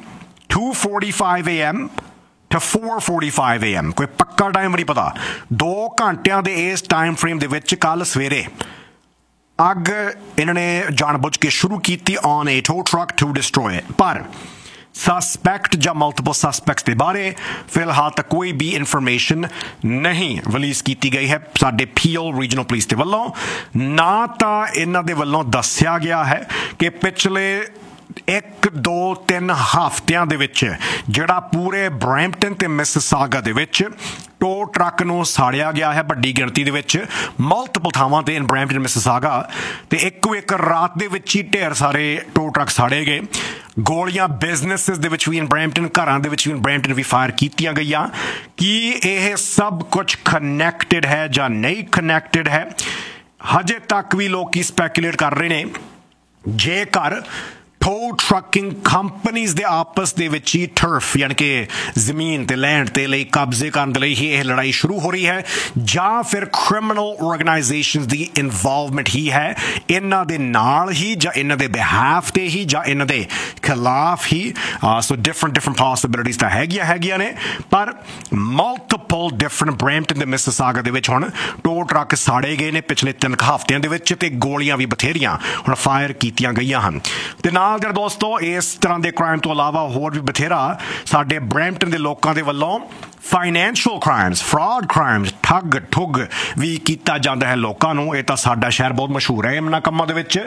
A: 2:45 AM to 4:45 AM ਕੋਈ ਪੱਕਾ ਟਾਈਮ ਨਹੀਂ ਪਤਾ 2 ਘੰਟਿਆਂ ਦੇ ਇਸ ਟਾਈਮ ਫਰੇਮ ਦੇ ਵਿੱਚ ਕੱਲ ਸਵੇਰੇ ਅੱਗ ਇਹਨਾਂ ਨੇ ਜਾਣਬੁੱਝ ਕੇ ਸ਼ੁਰੂ ਕੀਤੀ on A to truck to destroy ਪਰ ਸਸਪੈਕਟ ਜਾਂ ਮਲਟੀਪਲ ਸਸਪੈਕਟਸ ਦੇ ਬਾਰੇ ਫਿਲਹਾਲ ਤੱਕ ਕੋਈ ਵੀ ਇਨਫੋਰਮੇਸ਼ਨ ਨਹੀਂ ਰਿਲੀਜ਼ ਕੀਤੀ ਗਈ ਹੈ ਸਾਡੇ ਪੀਐਲ ਰੀਜਨਲ ਪੁਲਿਸ ਦੇ ਵੱਲੋਂ ਨਾ ਤਾਂ ਇਹਨਾਂ ਦੇ ਵੱਲੋਂ ਦੱਸਿਆ ਗਿਆ ਹੈ ਕਿ ਪਿਛਲੇ 1-2-3 ਹਫ਼ਤਿਆਂ ਦੇ ਵਿੱਚ ਜਿਹੜਾ ਪੂਰੇ ਬਰੈਂਪਟਨ ਤੇ ਮਿਸਿਸਾਗਾ ਦੇ ਵਿੱਚ ਟੋ ਟਰੱਕ ਨੂੰ ਸਾੜਿਆ ਗਿਆ ਹੈ ਵੱਡੀ ਗਿਣਤੀ ਦੇ ਵਿੱਚ ਮਲਟੀਪਲ ਥਾਵਾਂ ਤੇ ਇਨ ਬਰੈਂਪਟਨ ਮਿਸਿਸਾਗਾ ਤੇ ਇੱਕ ਰਾਤ ਦੇ ਵਿੱਚ ਹੀ ਢੇਰ ਸਾਰੇ ਟੋ ਟਰੱਕ ਸਾੜੇ ਗਏ ਗੋਲੀਆਂ ਬਿਜ਼ਨੈਸਿਸ ਦੇ ਵਿੱਚ ਵੀ ਇਨ ਬਰੈਂਪਟਨ ਘਰਾਂ ਦੇ ਵਿੱਚ ਵੀ ਇਨ ਬਰੈਂਪਟਨ ਵੀ ਫਾਇਰ ਕੀਤੀਆਂ ਗਈਆਂ ਕੀ ਇਹ ਸਭ ਕੁਝ ਕਨੈਕਟਡ ਹੈ ਜਾਂ ਨਹੀਂ ਕਨੈਕਟਡ ਹੈ ਹਜੇ ਤੱਕ ਵੀ ਲੋਕੀ ਸਪੈਕੂਲੇਟ ਕਰ ਰਹੇ ਨੇ ਜੇਕਰ ਟੋ ਟਰੱਕਿੰਗ ਕੰਪਨੀਜ਼ ਦੇ ਆਪਸ ਦੇ ਵਿੱਚ ਹੀ ਟਰਫ ਯਾਨੀ ਕਿ ਜ਼ਮੀਨ ਤੇ ਲੈਂਡ ਤੇ ਲਈ ਕਬਜ਼ੇ ਕਰਨ ਦੇ ਲਈ ਹੀ ਇਹ ਲੜਾਈ ਸ਼ੁਰੂ ਹੋ ਰਹੀ ਹੈ ਜਾਂ ਫਿਰ ਕ੍ਰਿਮੀਨਲ ਆਰਗੇਨਾਈਜੇਸ਼ਨਸ ਦੀ ਇਨਵੋਲਵਮੈਂਟ ਹੀ ਹੈ ਇਹਨਾਂ ਦੇ ਨਾਲ ਹੀ ਜਾਂ ਇਹਨਾਂ ਦੇ ਬਿਹਾਫ ਤੇ ਹੀ ਜਾਂ ਇਹਨਾਂ ਦੇ ਖਿਲਾਫ ਹੀ ਸੋ ਡਿਫਰੈਂਟ ਪੋਸਿਬਿਲਿਟੀਜ਼ ਤਾਂ ਹੈਗੀਆਂ ਨੇ ਪਰ ਮਲਟੀਪਲ ਡਿਫਰੈਂਟ ਬਰੈਂਪਟਨ ਦੇ ਮਿਸਿਸਾਗਾ ਦੇ ਵਿੱਚ ਹੁਣ ਟੋ ਟਰੱਕ ਸਾੜੇ ਗਏ ਨੇ ਪਿਛਲੇ 3 ਹਫ਼ਤਿਆਂ ਦੇ ਵਿੱਚ ਤੇ ਗੋਲੀਆਂ ਵੀ ਬਥੇਰੀਆਂ ਹੁਣ ਫਾਇਰ ਕੀਤੀਆਂ ਗਈਆਂ ਹਨ ਤੇ ਨਾਲ ਦੋਸਤੋ ਇਸ ਤਰ੍ਹਾਂ ਦੇ ਕ੍ਰਾਈਮ ਤੋਂ ਇਲਾਵਾ ਹੋਰ ਵੀ ਬਥੇਰਾ ਸਾਡੇ ਬਰੈਂਪਟਨ ਦੇ ਲੋਕਾਂ ਦੇ ਵੱਲੋਂ ਫਾਈਨੈਂਸ਼ੀਅਲ ਕ੍ਰਾਈਮਸ ਫਰਾਡ ਕ੍ਰਾਈਮਸ ਠੱਗ ਵੀ ਕੀਤਾ ਜਾਂਦਾ ਹੈ ਲੋਕਾਂ ਨੂੰ ਇਹ ਤਾਂ ਸਾਡਾ ਸ਼ਹਿਰ ਬਹੁਤ ਮਸ਼ਹੂਰ ਹੈ ਇਹਨਾਂ ਕੰਮਾਂ ਦੇ ਵਿੱਚ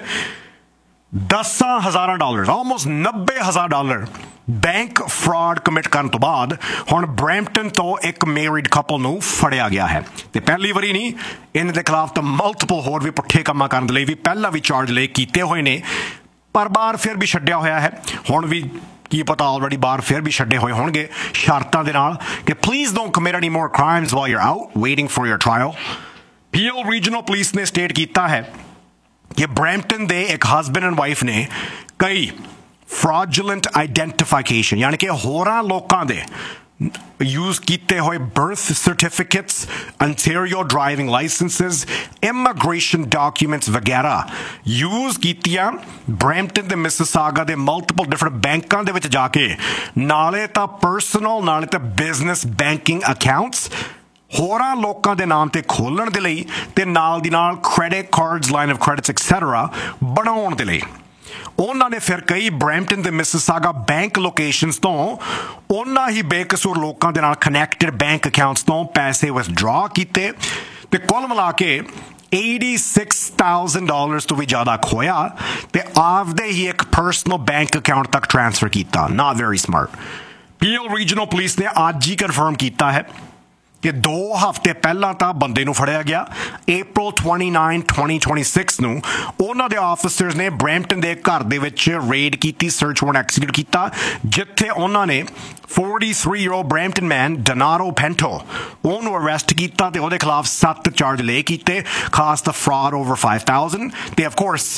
A: $10,000 ਆਲਮੋਸਟ $90,000 ਬੈਂਕ ਫਰਾਡ ਕਮਿਟ ਕਰਨ ਤੋਂ ਬਾਅਦ ਹੁਣ ਬਰੈਂਪਟਨ ਤੋਂ ਇੱਕ ਮੈਰਿਡ ਕਪਲ ਨੂੰ ਫੜਿਆ ਗਿਆ ਹੈ ਤੇ ਪਹਿਲੀ ਵਾਰੀ ਨਹੀਂ ਇਹਨਾਂ ਦੇ ਖਿਲਾਫ ਤਾਂ ਮਲਟੀਪਲ ਹੋਰ ਵੀ ਪੁੱਠੇ ਕੰਮਾਂ ਕਰਨ ਦੇ ਲਈ ਵੀ ਪਹਿਲਾਂ ਵੀ ਚਾਰਜ ਲੈ ਕੀਤੇ ਹੋਏ ਨੇ ਪਰ ਬਾਹਰ ਫਿਰ ਵੀ ਛੱਡਿਆ ਹੋਇਆ ਹੈ ਹੁਣ ਵੀ ਕੀ ਪਤਾ ਆਲਰੇਡੀ ਬਾਹਰ ਫਿਰ ਵੀ ਛੱਡੇ ਹੋਏ ਹੋਣਗੇ ਸ਼ਰਤਾਂ ਦੇ ਨਾਲ ਕਿ please don't commit any more crimes while you are out waiting for your trial PL regional police ਨੇ ਸਟੇਟ ਕੀਤਾ ਹੈ ਕਿ ਬਰੈਂਪਟਨ ਦੇ ਇੱਕ ਹਸਬੈਂਡ ਐਂਡ ਵਾਈਫ ਨੇ ਕਈ fraudulent identification ਯਾਨੀ ਕਿ ਹੋਰਾਂ ਲੋਕਾਂ ਦੇ यूज किए हुए birth certificates, Ontario driving licences, immigration documents वगैरह यूज कीतियां ब्रैम्पटन ते मिसिसागा दे मल्टीपल डिफरेंट बैंकां दे विच जाके, नाले तां पर्सनल नाले तां बिजनेस बैंकिंग अकाउंट्स होरां लोकां दे नाम ते खोलण दे लई ते नाल दी नाल credit cards, line of credits etcetera बनाउण दे लई ਉਹਨਾਂ ਨੇ ਫਿਰ ਕਈ ਬਰੈਂਪਟਨ ਤੇ ਮਿਸਿਸਾਗਾ ਬੈਂਕ ਲੋਕੇਸ਼ਨਸ ਤੋਂ ਉਹਨਾਂ ਹੀ ਬੇਕਸੂਰ ਲੋਕਾਂ ਦੇ ਨਾਲ ਕਨੈਕਟਡ ਬੈਂਕ ਅਕਾਊਂਟਸ ਤੋਂ ਪੈਸੇ ਵਿਥਡਰਾ ਕੀਤੇ ਤੇ ਕੁੱਲ ਮਿਲਾ ਕੇ $86,000 ਤੋਂ ਵੀ ਜ਼ਿਆਦਾ ਖੋਇਆ ਤੇ ਆਪਦੇ ਹੀ ਇੱਕ ਪਰਸਨਲ ਬੈਂਕ ਅਕਾਊਂਟ ਤੱਕ ਟ੍ਰਾਂਸਫਰ ਕੀਤਾ। ਨਾਟ very smart. PL regional police ਨੇ ਅੱਜ ਹੀ ਕਨਫਰਮ ਕੀਤਾ ਹੈ ਕਿ 2 ਹਫ਼ਤੇ ਪਹਿਲਾਂ ਤਾਂ ਬੰਦੇ ਨੂੰ ਫੜਿਆ ਗਿਆ। April 29, 2026 ਨੂੰ ਉਹਨਾਂ ਦੇ ਆਫਿਸਰਸ ਨੇ ਬਰੈਂਪਟਨ ਦੇ ਘਰ ਦੇ ਵਿੱਚ ਰੇਡ ਕੀਤੀ, ਸਰਚ ਵਾਰੰਟ ਐਕਸੀਕਿਊਟ ਕੀਤਾ, ਜਿੱਥੇ ਉਹਨਾਂ ਨੇ 43-year-old ਬਰੈਂਪਟਨ ਮੈਨ ਡੋਨਾਟੋ ਪੈਂਟੋ ਉਹਨੂੰ ਅਰੈਸਟ ਕੀਤਾ ਤੇ ਉਹਦੇ ਖਿਲਾਫ 7 ਚਾਰਜ ਲਏ ਕੀਤੇ, ਖਾਸ ਤਾਂ ਫਰਾਡ ਓਵਰ $5,000 ਤੇ of course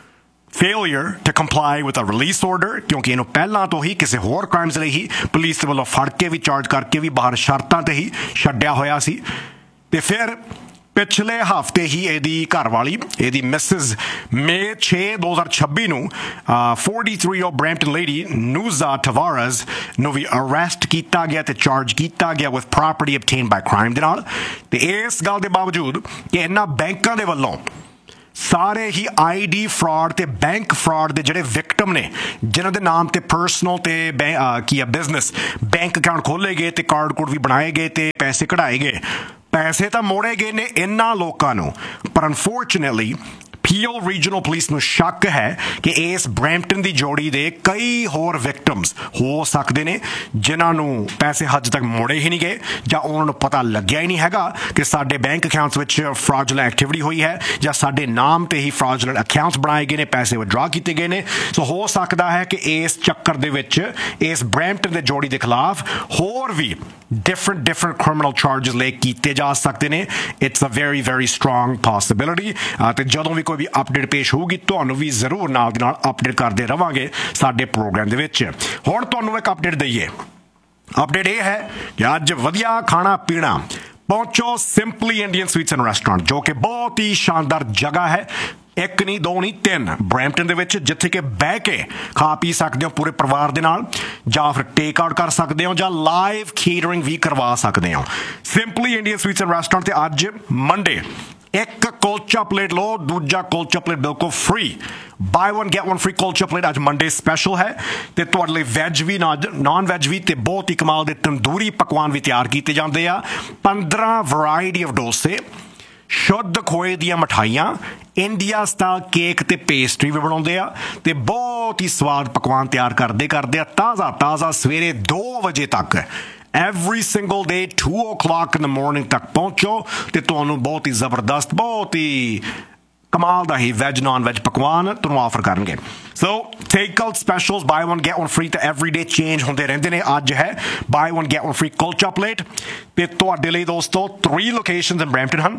A: failure to comply with a release order, ਕਿਉਂਕਿ ਇਹਨੂੰ ਪਹਿਲਾਂ ਤੋਂ ਹੀ ਕਿਸੇ ਹੋਰ ਕ੍ਰਾਈਮਸ ਲਈ ਹੀ ਪੁਲਿਸ ਵੱਲੋਂ ਫੜ ਕੇ ਵੀ ਚਾਰਜ ਕਰਕੇ ਵੀ ਬਾਹਰ ਸ਼ਰਤਾਂ ਤੇ ਹੀ ਛੱਡਿਆ ਹੋਇਆ ਸੀ। ਤੇ ਫਿਰ ਪਿਛਲੇ ਹਫ਼ਤੇ ਹੀ ਇਹਦੀ ਘਰਵਾਲੀ, ਇਹਦੀ ਮਿਸਿਸ, ਮਈ 6, 2026 ਨੂੰ 43-year-old ਬਰੈਂਪਟਨ ਲੇਡੀ ਨੂਜ਼ਾ ਟਵਾਰਜ਼ ਨੂੰ ਵੀ ਅਰੈਸਟ ਕੀਤਾ ਗਿਆ ਤੇ ਚਾਰਜ ਕੀਤਾ ਗਿਆ with property obtained by crime ਦੇ ਨਾਲ। ਤੇ ਇਸ ਗੱਲ ਦੇ ਬਾਵਜੂਦ ਕਿ ਇਹਨਾਂ ਬੈਂਕਾਂ ਦੇ ਵੱਲੋਂ ਸਾਰੇ ਹੀ ਆਈਡੀ ਫਰਾਡ ਤੇ ਬੈਂਕ ਫਰਾਡ ਦੇ ਜਿਹੜੇ ਵਿਕਟਮ ਨੇ, ਜਿਨ੍ਹਾਂ ਦੇ ਨਾਮ ਤੇ ਪਰਸਨਲ ਤੇ ਬਿਜ਼ਨਸ ਬੈਂਕ ਅਕਾਊਂਟ ਖੋਲ੍ਹੇ ਗਏ ਤੇ ਕਾਰਡ ਕੋਡ ਵੀ ਬਣਾਏ ਗਏ ਤੇ ਪੈਸੇ ਕਢਾਏ ਗਏ, ਪੈਸੇ ਤਾਂ ਮੋੜੇ ਗਏ ਨੇ ਇਹਨਾਂ ਲੋਕਾਂ ਨੂੰ। ਪਰ ਅਨਫੋਰਚੂਨੇਟਲੀ ਪੀਐਲ ਰੀਜਨਲ ਪੁਲਿਸ ਨੂੰ ਸ਼ੱਕ ਹੈ ਕਿ ਇਸ ਬਰੈਂਪਟਨ ਦੀ ਜੋੜੀ ਦੇ ਕਈ ਹੋਰ ਵਿਕਟਮਸ ਹੋ ਸਕਦੇ ਨੇ ਜਿਨ੍ਹਾਂ ਨੂੰ ਪੈਸੇ ਹਜੇ ਤੱਕ ਮੋੜੇ ਹੀ ਨਹੀਂ ਗਏ ਜਾਂ ਉਹਨਾਂ ਨੂੰ ਪਤਾ ਲੱਗਿਆ ਹੀ ਨਹੀਂ ਹੈਗਾ ਕਿ ਸਾਡੇ ਬੈਂਕ ਅਕਾਊਂਟਸ ਵਿੱਚ ਫਰਾਡੂਲੈਂਟ ਐਕਟੀਵਿਟੀ ਹੋਈ ਹੈ ਜਾਂ ਸਾਡੇ ਨਾਮ ਤੇ ਹੀ ਫਰਾਡੂਲੈਂਟ ਅਕਾਊਂਟਸ ਬਣਾਏ ਗਏ ਨੇ, ਪੈਸੇ ਵਿਦਡਰਾ ਕੀਤੇ ਗਏ ਨੇ। ਸੋ ਹੋ ਸਕਦਾ ਹੈ ਕਿ ਇਸ ਚੱਕਰ ਦੇ ਵਿੱਚ ਇਸ ਬਰੈਂਪਟਨ ਦੇ ਜੋੜੀ ਦੇ ਖਿਲਾਫ ਹੋਰ ਵੀ different criminal charges ਲੈ ਕੀਤੇ ਜਾ ਸਕਦੇ ਨੇ। It's a very very strong possibility ਤੇ ਜਦੋਂ ਵੀ ਕੋਈ ਵੀ ਅਪਡੇਟ ਪੇਸ਼ ਹੋਊਗੀ ਤੁਹਾਨੂੰ ਵੀ ਜ਼ਰੂਰ ਨਾਲ ਦੀ ਨਾਲ ਅਪਡੇਟ ਕਰਦੇ ਰਵਾਂਗੇ ਸਾਡੇ ਪ੍ਰੋਗਰਾਮ ਦੇ ਵਿੱਚ। ਹੁਣ ਤੁਹਾਨੂੰ ਇੱਕ ਅਪਡੇਟ ਦਈਏ। ਅਪਡੇਟ ਇਹ ਹੈ ਕਿ ਅੱਜ ਵਧੀਆ ਖਾਣਾ ਪੀਣਾ ਪਹੁੰਚੋ simply Indian sweets and restaurant, ਜੋ ਕਿ ਬਹੁਤ ਹੀ ਸ਼ਾਨਦਾਰ ਜਗ੍ਹਾ ਹੈ। 1 ਨਹੀਂ 2 ਨਹੀਂ 3 ਬਰੈਂਪਟਨ ਦੇ ਵਿੱਚ, ਜਿੱਥੇ ਕਿ ਬਹਿ ਕੇ ਖਾ ਪੀ ਸਕਦੇ ਹੋ ਪੂਰੇ ਪਰਿਵਾਰ ਦੇ ਨਾਲ, ਜਾਂ ਫਿਰ ਟੇਕ ਆਊਟ ਕਰ ਸਕਦੇ ਹੋ ਜਾਂ ਲਾਈਵ ਕੇਟਰਿੰਗ ਵੀ ਕਰਵਾ ਸਕਦੇ ਹੋ। Simply Indian sweets and restaurant ਤੇ ਅੱਜ ਮੰਡੇ ਇੱਕ ਕੁਲਚਾ ਪਲੇਟ ਲਓ, ਦੂਜਾ ਕੁਲਚਾ ਪਲੇਟ ਬਿਲਕੁਲ free. Bye 1 get 1 free kulcha plate ਅੱਜ ਮੰਡੇ ਸਪੈਸ਼ਲ ਹੈ ਤੇ ਤੁਹਾਡੇ ਲਈ ਵੈਜ ਵੀ ਨਾਨ ਵੈਜ ਵੀ ਤੇ ਬਹੁਤ ਹੀ ਕਮਾਲ ਦੇ ਤੰਦੂਰੀ ਪਕਵਾਨ ਵੀ ਤਿਆਰ ਕੀਤੇ ਜਾਂਦੇ ਆ। 15 ਵੈਰਾਈਟੀ ਆਫ ਡੋਸੇ, ਸ਼ੁੱਧ ਖੋਏ ਦੀਆਂ ਮਠਾਈਆਂ, ਇੰਡੀਆ ਸਟਾਈਲ ਕੇਕ ਤੇ ਪੇਸਟਰੀ ਵੀ ਬਣਾਉਂਦੇ ਆ ਤੇ ਬਹੁਤ ਹੀ ਸਵਾਦ ਪਕਵਾਨ ਤਿਆਰ ਕਰਦੇ ਆ ਤਾਜ਼ਾ ਸਵੇਰੇ 2 ਵਜੇ ਤੱਕ। Every single day 2 o'clock in the morning ਤੱਕ ਪਹੁੰਚੋ ਤੇ ਤੁਹਾਨੂੰ ਬਹੁਤ ਹੀ ਜ਼ਬਰਦਸਤ, ਬਹੁਤ ਹੀ ਕਮਾਲ ਦਾ ਹੀ ਵੈਜ ਨਾਨ ਵੈਜ ਪਕਵਾਨ ਤੁਹਾਨੂੰ ਆਫਰ ਕਰਨਗੇ। ਸੋ take out ਸਪੈਸ਼ਲਸ, bye 1 get 1 free ਤੇ ਐਵਰੀਡੇ ਚੇਂਜ ਹੁੰਦੇ ਰਹਿੰਦੇ ਨੇ। ਅੱਜ ਹੈ bye 1 get 1 free kulcha plate ਤੇ ਤੁਹਾਡੇ ਲਈ ਦੋਸਤੋ 3 ਲੋਕੇਸ਼ਨਸ ਇਨ ਬਰੈਂਪਟਨ ਹਨ।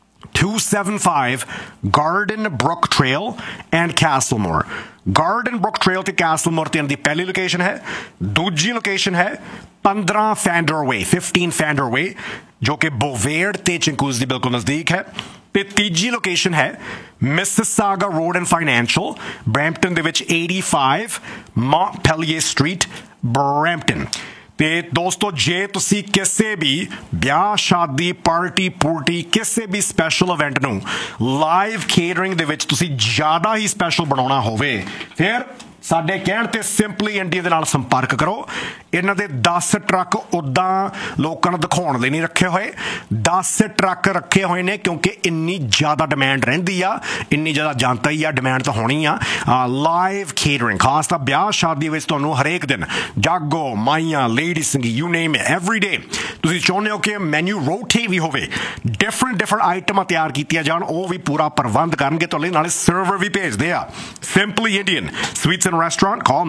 A: 275 Garden Brook Trail and Castlemore. Garden Brook Trail ਤੇ Castlemore ਤੇ ਇਹਨਾਂ ਦੀ ਪਹਿਲੀ ਲੋਕੇਸ਼ਨ ਹੈ। ਦੂਜੀ ਲੋਕੇਸ਼ਨ ਹੈ 15 Fander Way, 15 Fander Way, ਜੋ ਕਿ ਬੋਵੇਅਰ ਤੇ ਚਿੰਕੂਜ਼ ਦੀ ਬਿਲਕੁਲ ਨਜ਼ਦੀਕ ਹੈ। ਤੇ ਤੀਜੀ ਲੋਕੇਸ਼ਨ ਹੈ Mississauga Road and Financial, Brampton ਦੇ ਵਿੱਚ 85 Montpelier Street, ਬਰੈਂਪਟਨ। ਤੇ ਦੋਸਤੋ ਜੇ ਤੁਸੀਂ ਕਿਸੇ ਵੀ ਵਿਆਹ ਸ਼ਾਦੀ ਪਾਰਟੀ ਪੂਰਟੀ ਕਿਸੇ ਵੀ ਸਪੈਸ਼ਲ ਇਵੈਂਟ ਨੂੰ ਲਾਈਵ ਕੇਟਰਿੰਗ ਦੇ ਵਿੱਚ ਤੁਸੀਂ ਜ਼ਿਆਦਾ ਹੀ ਸਪੈਸ਼ਲ ਬਣਾਉਣਾ ਹੋਵੇ, ਫਿਰ ਸਾਡੇ ਕਹਿਣ ਤੇ ਸਿੰਪਲੀ ਇੰਡੀਆ ਦੇ ਨਾਲ ਸੰਪਰਕ ਕਰੋ। ਇਹਨਾਂ ਦੇ 10 ਟਰੱਕ ਉੱਦਾਂ ਲੋਕਾਂ ਨੂੰ ਦਿਖਾਉਣ ਲਈ ਨਹੀਂ ਰੱਖੇ ਹੋਏ, 10 ਟਰੱਕ ਰੱਖੇ ਹੋਏ ਨੇ ਕਿਉਂਕਿ ਇੰਨੀ ਜ਼ਿਆਦਾ ਡਿਮਾਂਡ ਰਹਿੰਦੀ ਆ, ਇੰਨੀ ਜ਼ਿਆਦਾ ਜਨਤਾ ਹੀ ਆ, ਡਿਮਾਂਡ ਤਾਂ ਹੋਣੀ ਆ। ਲਾਈਵ ਕੇਟਰਿੰਗ ਖਾਸ ਤਾਂ ਵਿਆਹ ਸ਼ਾਦੀ ਵਿੱਚ ਤੁਹਾਨੂੰ ਹਰੇਕ ਦਿਨ ਜਾਗੋ ਮਾਈਆਂ ਲੇਡੀ ਸੰਗੀਤ you name it every day ਤੁਸੀਂ ਚਾਹੁੰਦੇ ਹੋ ਕਿ ਮੈਨੂ ਰੋਟੇਟ ਵੀ ਹੋਵੇ, ਡਿਫਰੈਂਟ ਆਈਟਮਾਂ ਤਿਆਰ ਕੀਤੀਆਂ ਜਾਣ, ਉਹ ਵੀ ਪੂਰਾ ਪ੍ਰਬੰਧ ਕਰਨਗੇ ਤੁਹਾਡੇ, ਨਾਲੇ ਸਰਵਰ ਵੀ ਭੇਜਦੇ ਆ। Simply Indian sweets and Indian restaurant, call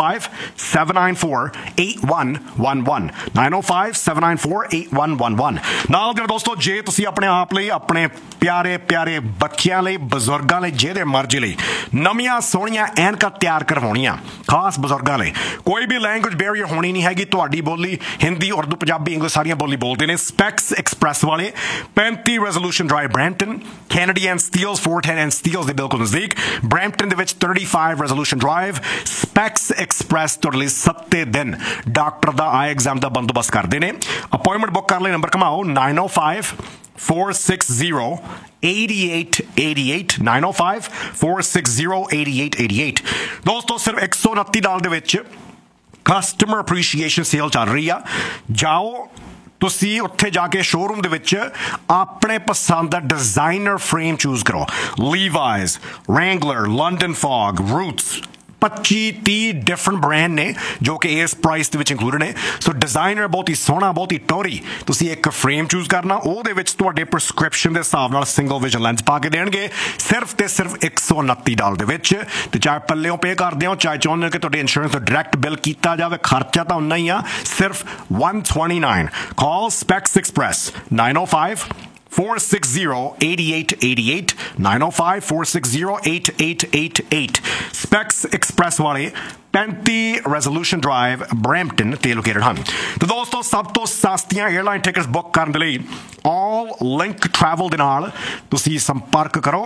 A: 905-794-8111. 905-794-8111. ਨਾਲ ਦੇ ਦੋਸਤੋ, ਜੇ ਤੁਸੀਂ ਆਪਣੇ ਆਪ ਲਈ, ਆਪਣੇ ਪਿਆਰੇ ਪਿਆਰੇ ਬੱਚਿਆਂ ਲਈ, ਬਜ਼ੁਰਗਾਂ ਲਈ, ਜਿਹਦੇ ਮਰਜ਼ੀ ਲਈ ਨਵੀਆਂ ਸੋਹਣੀਆਂ ਐਨਕਾਂ ਤਿਆਰ ਕਰਵਾਉਣੀਆਂ, ਖਾਸ ਬਜ਼ੁਰਗਾਂ ਲਈ, ਕੋਈ ਵੀ ਲੈਂਗੁਏਜ ਬੈਰੀਅਰ ਹੋਣੀ ਨਹੀਂ ਹੈਗੀ। ਤੁਹਾਡੀ ਬੋਲੀ ਹਿੰਦੀ, ਉਰਦੂ, ਪੰਜਾਬੀ, ਇੰਗਲਿਸ਼ ਸਾਰੀਆਂ ਬੋਲੀ ਬੋਲਦੇ ਨੇ। ਸਪੈਕਸ ਐਕਸਪ੍ਰੈਸ ਵਾਲੇ 35 resolution drive Brampton, Kennedy and Steeles 410 and Steeles ਦੇ ਬਿਲਕੁਲ ਨਜ਼ਦੀਕ। ਬਰੈਂਪਟਨ ਦੇ ਵਿੱਚ 35 ਰੈਜ਼ੋਲੂਸ਼ਨ ਡਰਾਈਵ। ਸਪੈਕਸ ਐਕਸਪ੍ਰੈਸ ਤੁਹਾਡੇ ਲਈ 7 ਦਿਨ ਡਾਕਟਰ ਦਾ ਆਈ ਐਗਜ਼ਾਮ ਦਾ ਬੰਦੋਬਸਤ ਕਰਦੇ ਨੇ। ਅਪਾਇੰਟਮੈਂਟ ਬੁੱਕ ਕਰਨ ਲਈ ਨੰਬਰ ਘਮਾਓ 905-460-8888 905-460-8888। ਦੋਸਤੋ, ਸਿਰਫ $129 ਦੇ ਵਿੱਚ ਕਸਟਮਰ ਅਪਰੀਸ਼ੀਏਸ਼ਨ ਸੇਲ ਚੱਲ ਰਹੀ ਆ। ਜਾਓ ਤੁਸੀਂ ਉੱਥੇ ਜਾ ਕੇ ਸ਼ੋਰੂਮ ਦੇ ਵਿੱਚ ਆਪਣੇ ਪਸੰਦ ਦਾ ਡਿਜ਼ਾਈਨਰ ਫਰੇਮ ਚੂਜ਼ ਕਰੋ। ਲੀਵਾਈਜ਼, Wrangler, London fog, roots, 25-30 different brand ਨੇ ਜੋ ਕਿ ਇਸ ਪ੍ਰਾਈਸ ਦੇ ਵਿੱਚ ਇੰਕਲੂਡਡ ਨੇ। ਸੋ ਡਿਜ਼ਾਈਨਰ ਬਹੁਤ ਹੀ ਸੋਹਣਾ, ਬਹੁਤ ਹੀ ਟੋਰੀ। ਤੁਸੀਂ ਇੱਕ ਫਰੇਮ ਚੂਜ਼ ਕਰਨਾ, ਉਹਦੇ ਵਿੱਚ ਤੁਹਾਡੇ ਪ੍ਰਸਕ੍ਰਿਪਸ਼ਨ ਦੇ ਹਿਸਾਬ ਨਾਲ ਸਿੰਗਲ ਵਿਜ਼ਨ ਲੈਂਸ ਪਾ ਕੇ ਦੇਣਗੇ ਸਿਰਫ ਤੇ ਸਿਰਫ $129 ਦੇ ਵਿੱਚ। ਤੇ ਚਾਹੇ ਪੱਲਿਓਂ ਪੇ ਕਰਦੇ ਹੋ, ਚਾਹੇ ਚਾਹੁੰਦੇ ਹੋ ਕਿ ਤੁਹਾਡੇ ਇੰਸ਼ੋਰੈਂਸ ਤੋਂ ਡਾਇਰੈਕਟ ਬਿੱਲ ਕੀਤਾ ਜਾਵੇ, ਖਰਚਾ ਤਾਂ ਉਨਾ ਹੀ ਆ, ਸਿਰਫ $129। ਕਾਲ ਸਪੈਕਸ ਐਕਸਪ੍ਰੈਸ 905-460-8888 905-460-8888। ਸਪੈਕਸ ਐਕਸਪ੍ਰੈਸ ਵਾਲੇ 35 ਰੈਜ਼ੋਲੂਸ਼ਨ ਡਰਾਈਵ ਬਰੈਂਪਟਨ ਤੇ ਲੋਕੇਟਡ ਹਨ। ਤੇ ਦੋਸਤੋ, ਸਭ ਤੋਂ ਸਸਤੀਆਂ 에ਅਰਲਾਈਨ ਟਿਕਟਸ ਬੁੱਕ ਕਰਨ ਦੇ ਲਈ ਆਲ ਲਿੰਕ ਟਰੈਵਲ ਦੇ ਨਾਲ ਤੁਸੀਂ ਸੰਪਰਕ ਕਰੋ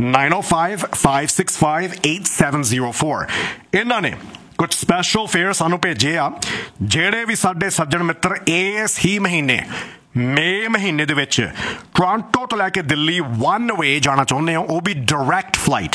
A: 905-565-8704। ਇਹਨਾਂ ਨੇ ਕੁਝ ਸਪੈਸ਼ਲ ਫੇਅਰ ਸਾਨੂੰ ਭੇਜੇ ਆ, ਜਿਹੜੇ ਵੀ ਸਾਡੇ ਸੱਜਣ ਮਿੱਤਰ ਇਸ ਹੀ ਮਈ ਮਹੀਨੇ ਦੇ ਵਿੱਚ ਟੋਰਾਂਟੋ ਤੋਂ ਲੈ ਕੇ ਦਿੱਲੀ ਵਨ ਵੇ ਜਾਣਾ ਚਾਹੁੰਦੇ ਹੋ, ਉਹ ਵੀ ਡਾਇਰੈਕਟ ਫਲਾਈਟ,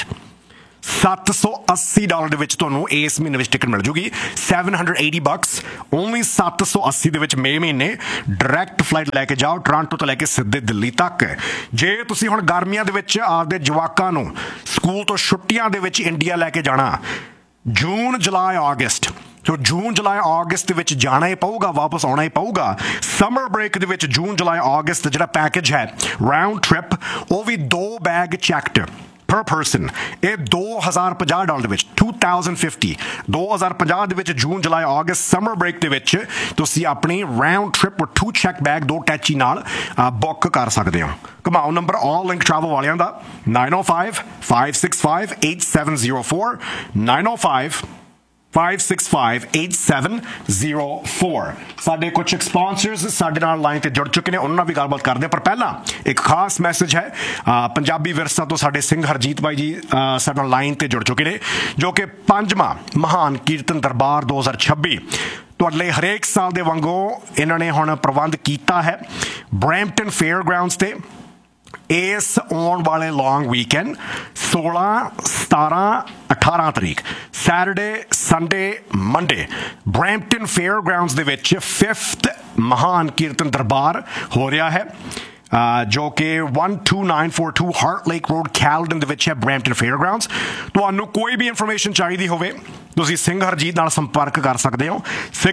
A: $780 ਦੇ ਵਿੱਚ ਤੁਹਾਨੂੰ ਇਸ ਮਹੀਨੇ ਵਿੱਚ ਟਿਕਟ ਮਿਲ ਜੂਗੀ। $780 ਓਨਲੀ 780 ਦੇ ਵਿੱਚ ਮਈ ਮਹੀਨੇ ਡਾਇਰੈਕਟ ਫਲਾਈਟ ਲੈ ਕੇ ਜਾਓ ਟੋਰਾਂਟੋ ਤੋਂ ਲੈ ਕੇ ਸਿੱਧੇ ਦਿੱਲੀ ਤੱਕ। ਜੇ ਤੁਸੀਂ ਹੁਣ ਗਰਮੀਆਂ ਦੇ ਵਿੱਚ ਆਪਦੇ ਜਵਾਕਾਂ ਨੂੰ ਸਕੂਲ ਤੋਂ ਛੁੱਟੀਆਂ ਦੇ ਵਿੱਚ ਇੰਡੀਆ ਲੈ ਕੇ ਜਾਣਾ, ਜੂਨ, ਜੁਲਾਈ, ਅਗਸਤ, ਸੋ ਜੂਨ, ਜੁਲਾਈ, ਅਗਸਤ ਦੇ ਵਿੱਚ ਜਾਣਾ ਹੀ ਪਊਗਾ, ਵਾਪਸ ਆਉਣਾ ਹੀ ਪਊਗਾ। ਸਮਰ ਬ੍ਰੇਕ ਦੇ ਵਿੱਚ ਜੂਨ, ਜੁਲਾਈ, ਅਗਸਤ ਜਿਹੜਾ ਪੈਕੇਜ ਹੈ ਰਾਊਂਡ ਟ੍ਰਿਪ, ਉਹ ਵੀ 2 ਬੈਗ ਚੈੱਕਡ per person, ਇਹ $2050 ਦੇ ਵਿੱਚ 2050 ਦੇ ਵਿੱਚ ਜੂਨ, ਜੁਲਾਈ, ਅਗਸਤ ਸਮਰ ਬ੍ਰੇਕ ਦੇ ਵਿੱਚ ਤੁਸੀਂ ਆਪਣੀ ਰਾਊਂਡ ਟ੍ਰਿਪ 2 ਚੈੱਕ ਬੈਗ 2 ਟੈਚੀ ਨਾਲ ਬੁੱਕ ਕਰ ਸਕਦੇ ਹੋ। ਘਮਾਓ ਨੰਬਰ ਆਲ ਲਿੰਕ ਟਰੈਵਲ ਵਾਲਿਆਂ ਦਾ 905-565-8704 905-565-8704। ਸਾਡੇ ਕੁਝ ਸਪਾਂਸਰਸ ਸਾਡੇ ਨਾਲ ਲਾਈਨ ਤੇ ਜੁੜ ਚੁੱਕੇ ਨੇ, ਉਹਨਾਂ ਨਾਲ ਵੀ ਗੱਲਬਾਤ ਕਰਦੇ ਹਾਂ। ਪਰ ਪਹਿਲਾਂ ਇੱਕ ਖਾਸ ਮੈਸੇਜ ਹੈ। ਪੰਜਾਬੀ ਵਿਰਸਾ ਤੋਂ ਸਾਡੇ ਸਿੰਘ ਹਰਜੀਤ ਬਾਈ ਜੀ ਸਾਡੇ ਨਾਲ ਲਾਈਨ ਤੇ ਜੁੜ ਚੁੱਕੇ ਨੇ, ਜੋ ਕਿ 5ਵਾਂ ਮਹਾਨ ਕੀਰਤਨ ਦਰਬਾਰ 2026 ਤੁਹਾਡੇ ਲਈ ਹਰੇਕ ਸਾਲ ਦੇ ਵਾਂਗੂ ਇਹਨਾਂ ਨੇ ਹੁਣ ਪ੍ਰਬੰਧ ਕੀਤਾ ਹੈ ਬਰੈਂਪਟਨ ਫੇਅਰ ਗਰਾਊਂਡਸ ਤੇ। ਇਸ ਆਉਣ ਵਾਲੇ ਲੌਂਗ ਵੀਕਐਂਡ 16, 17, 18 ਤਰੀਕ Saturday, Sunday, Monday Brampton fair grounds ਦੇ ਵਿੱਚ 5th ਮਹਾਨ ਕੀਰਤਨ ਦਰਬਾਰ ਹੋ ਰਿਹਾ ਹੈ, ਜੋ ਕਿ 12942 ਹਾਰਟ ਲੇਕ ਰੋਡ ਕੈਲਡਨ ਦੇ ਵਿੱਚ ਹੈ ਬਰੈਂਪਟਨ ਫੇਅਰ ਗਰਾਊਂਡਸ। ਤੁਹਾਨੂੰ ਕੋਈ ਵੀ ਇਨਫੋਰਮੇਸ਼ਨ ਚਾਹੀਦੀ ਹੋਵੇ ਤੁਸੀਂ ਸਿੰਘ ਹਰਜੀਤ ਨਾਲ ਸੰਪਰਕ ਕਰ ਸਕਦੇ ਹੋ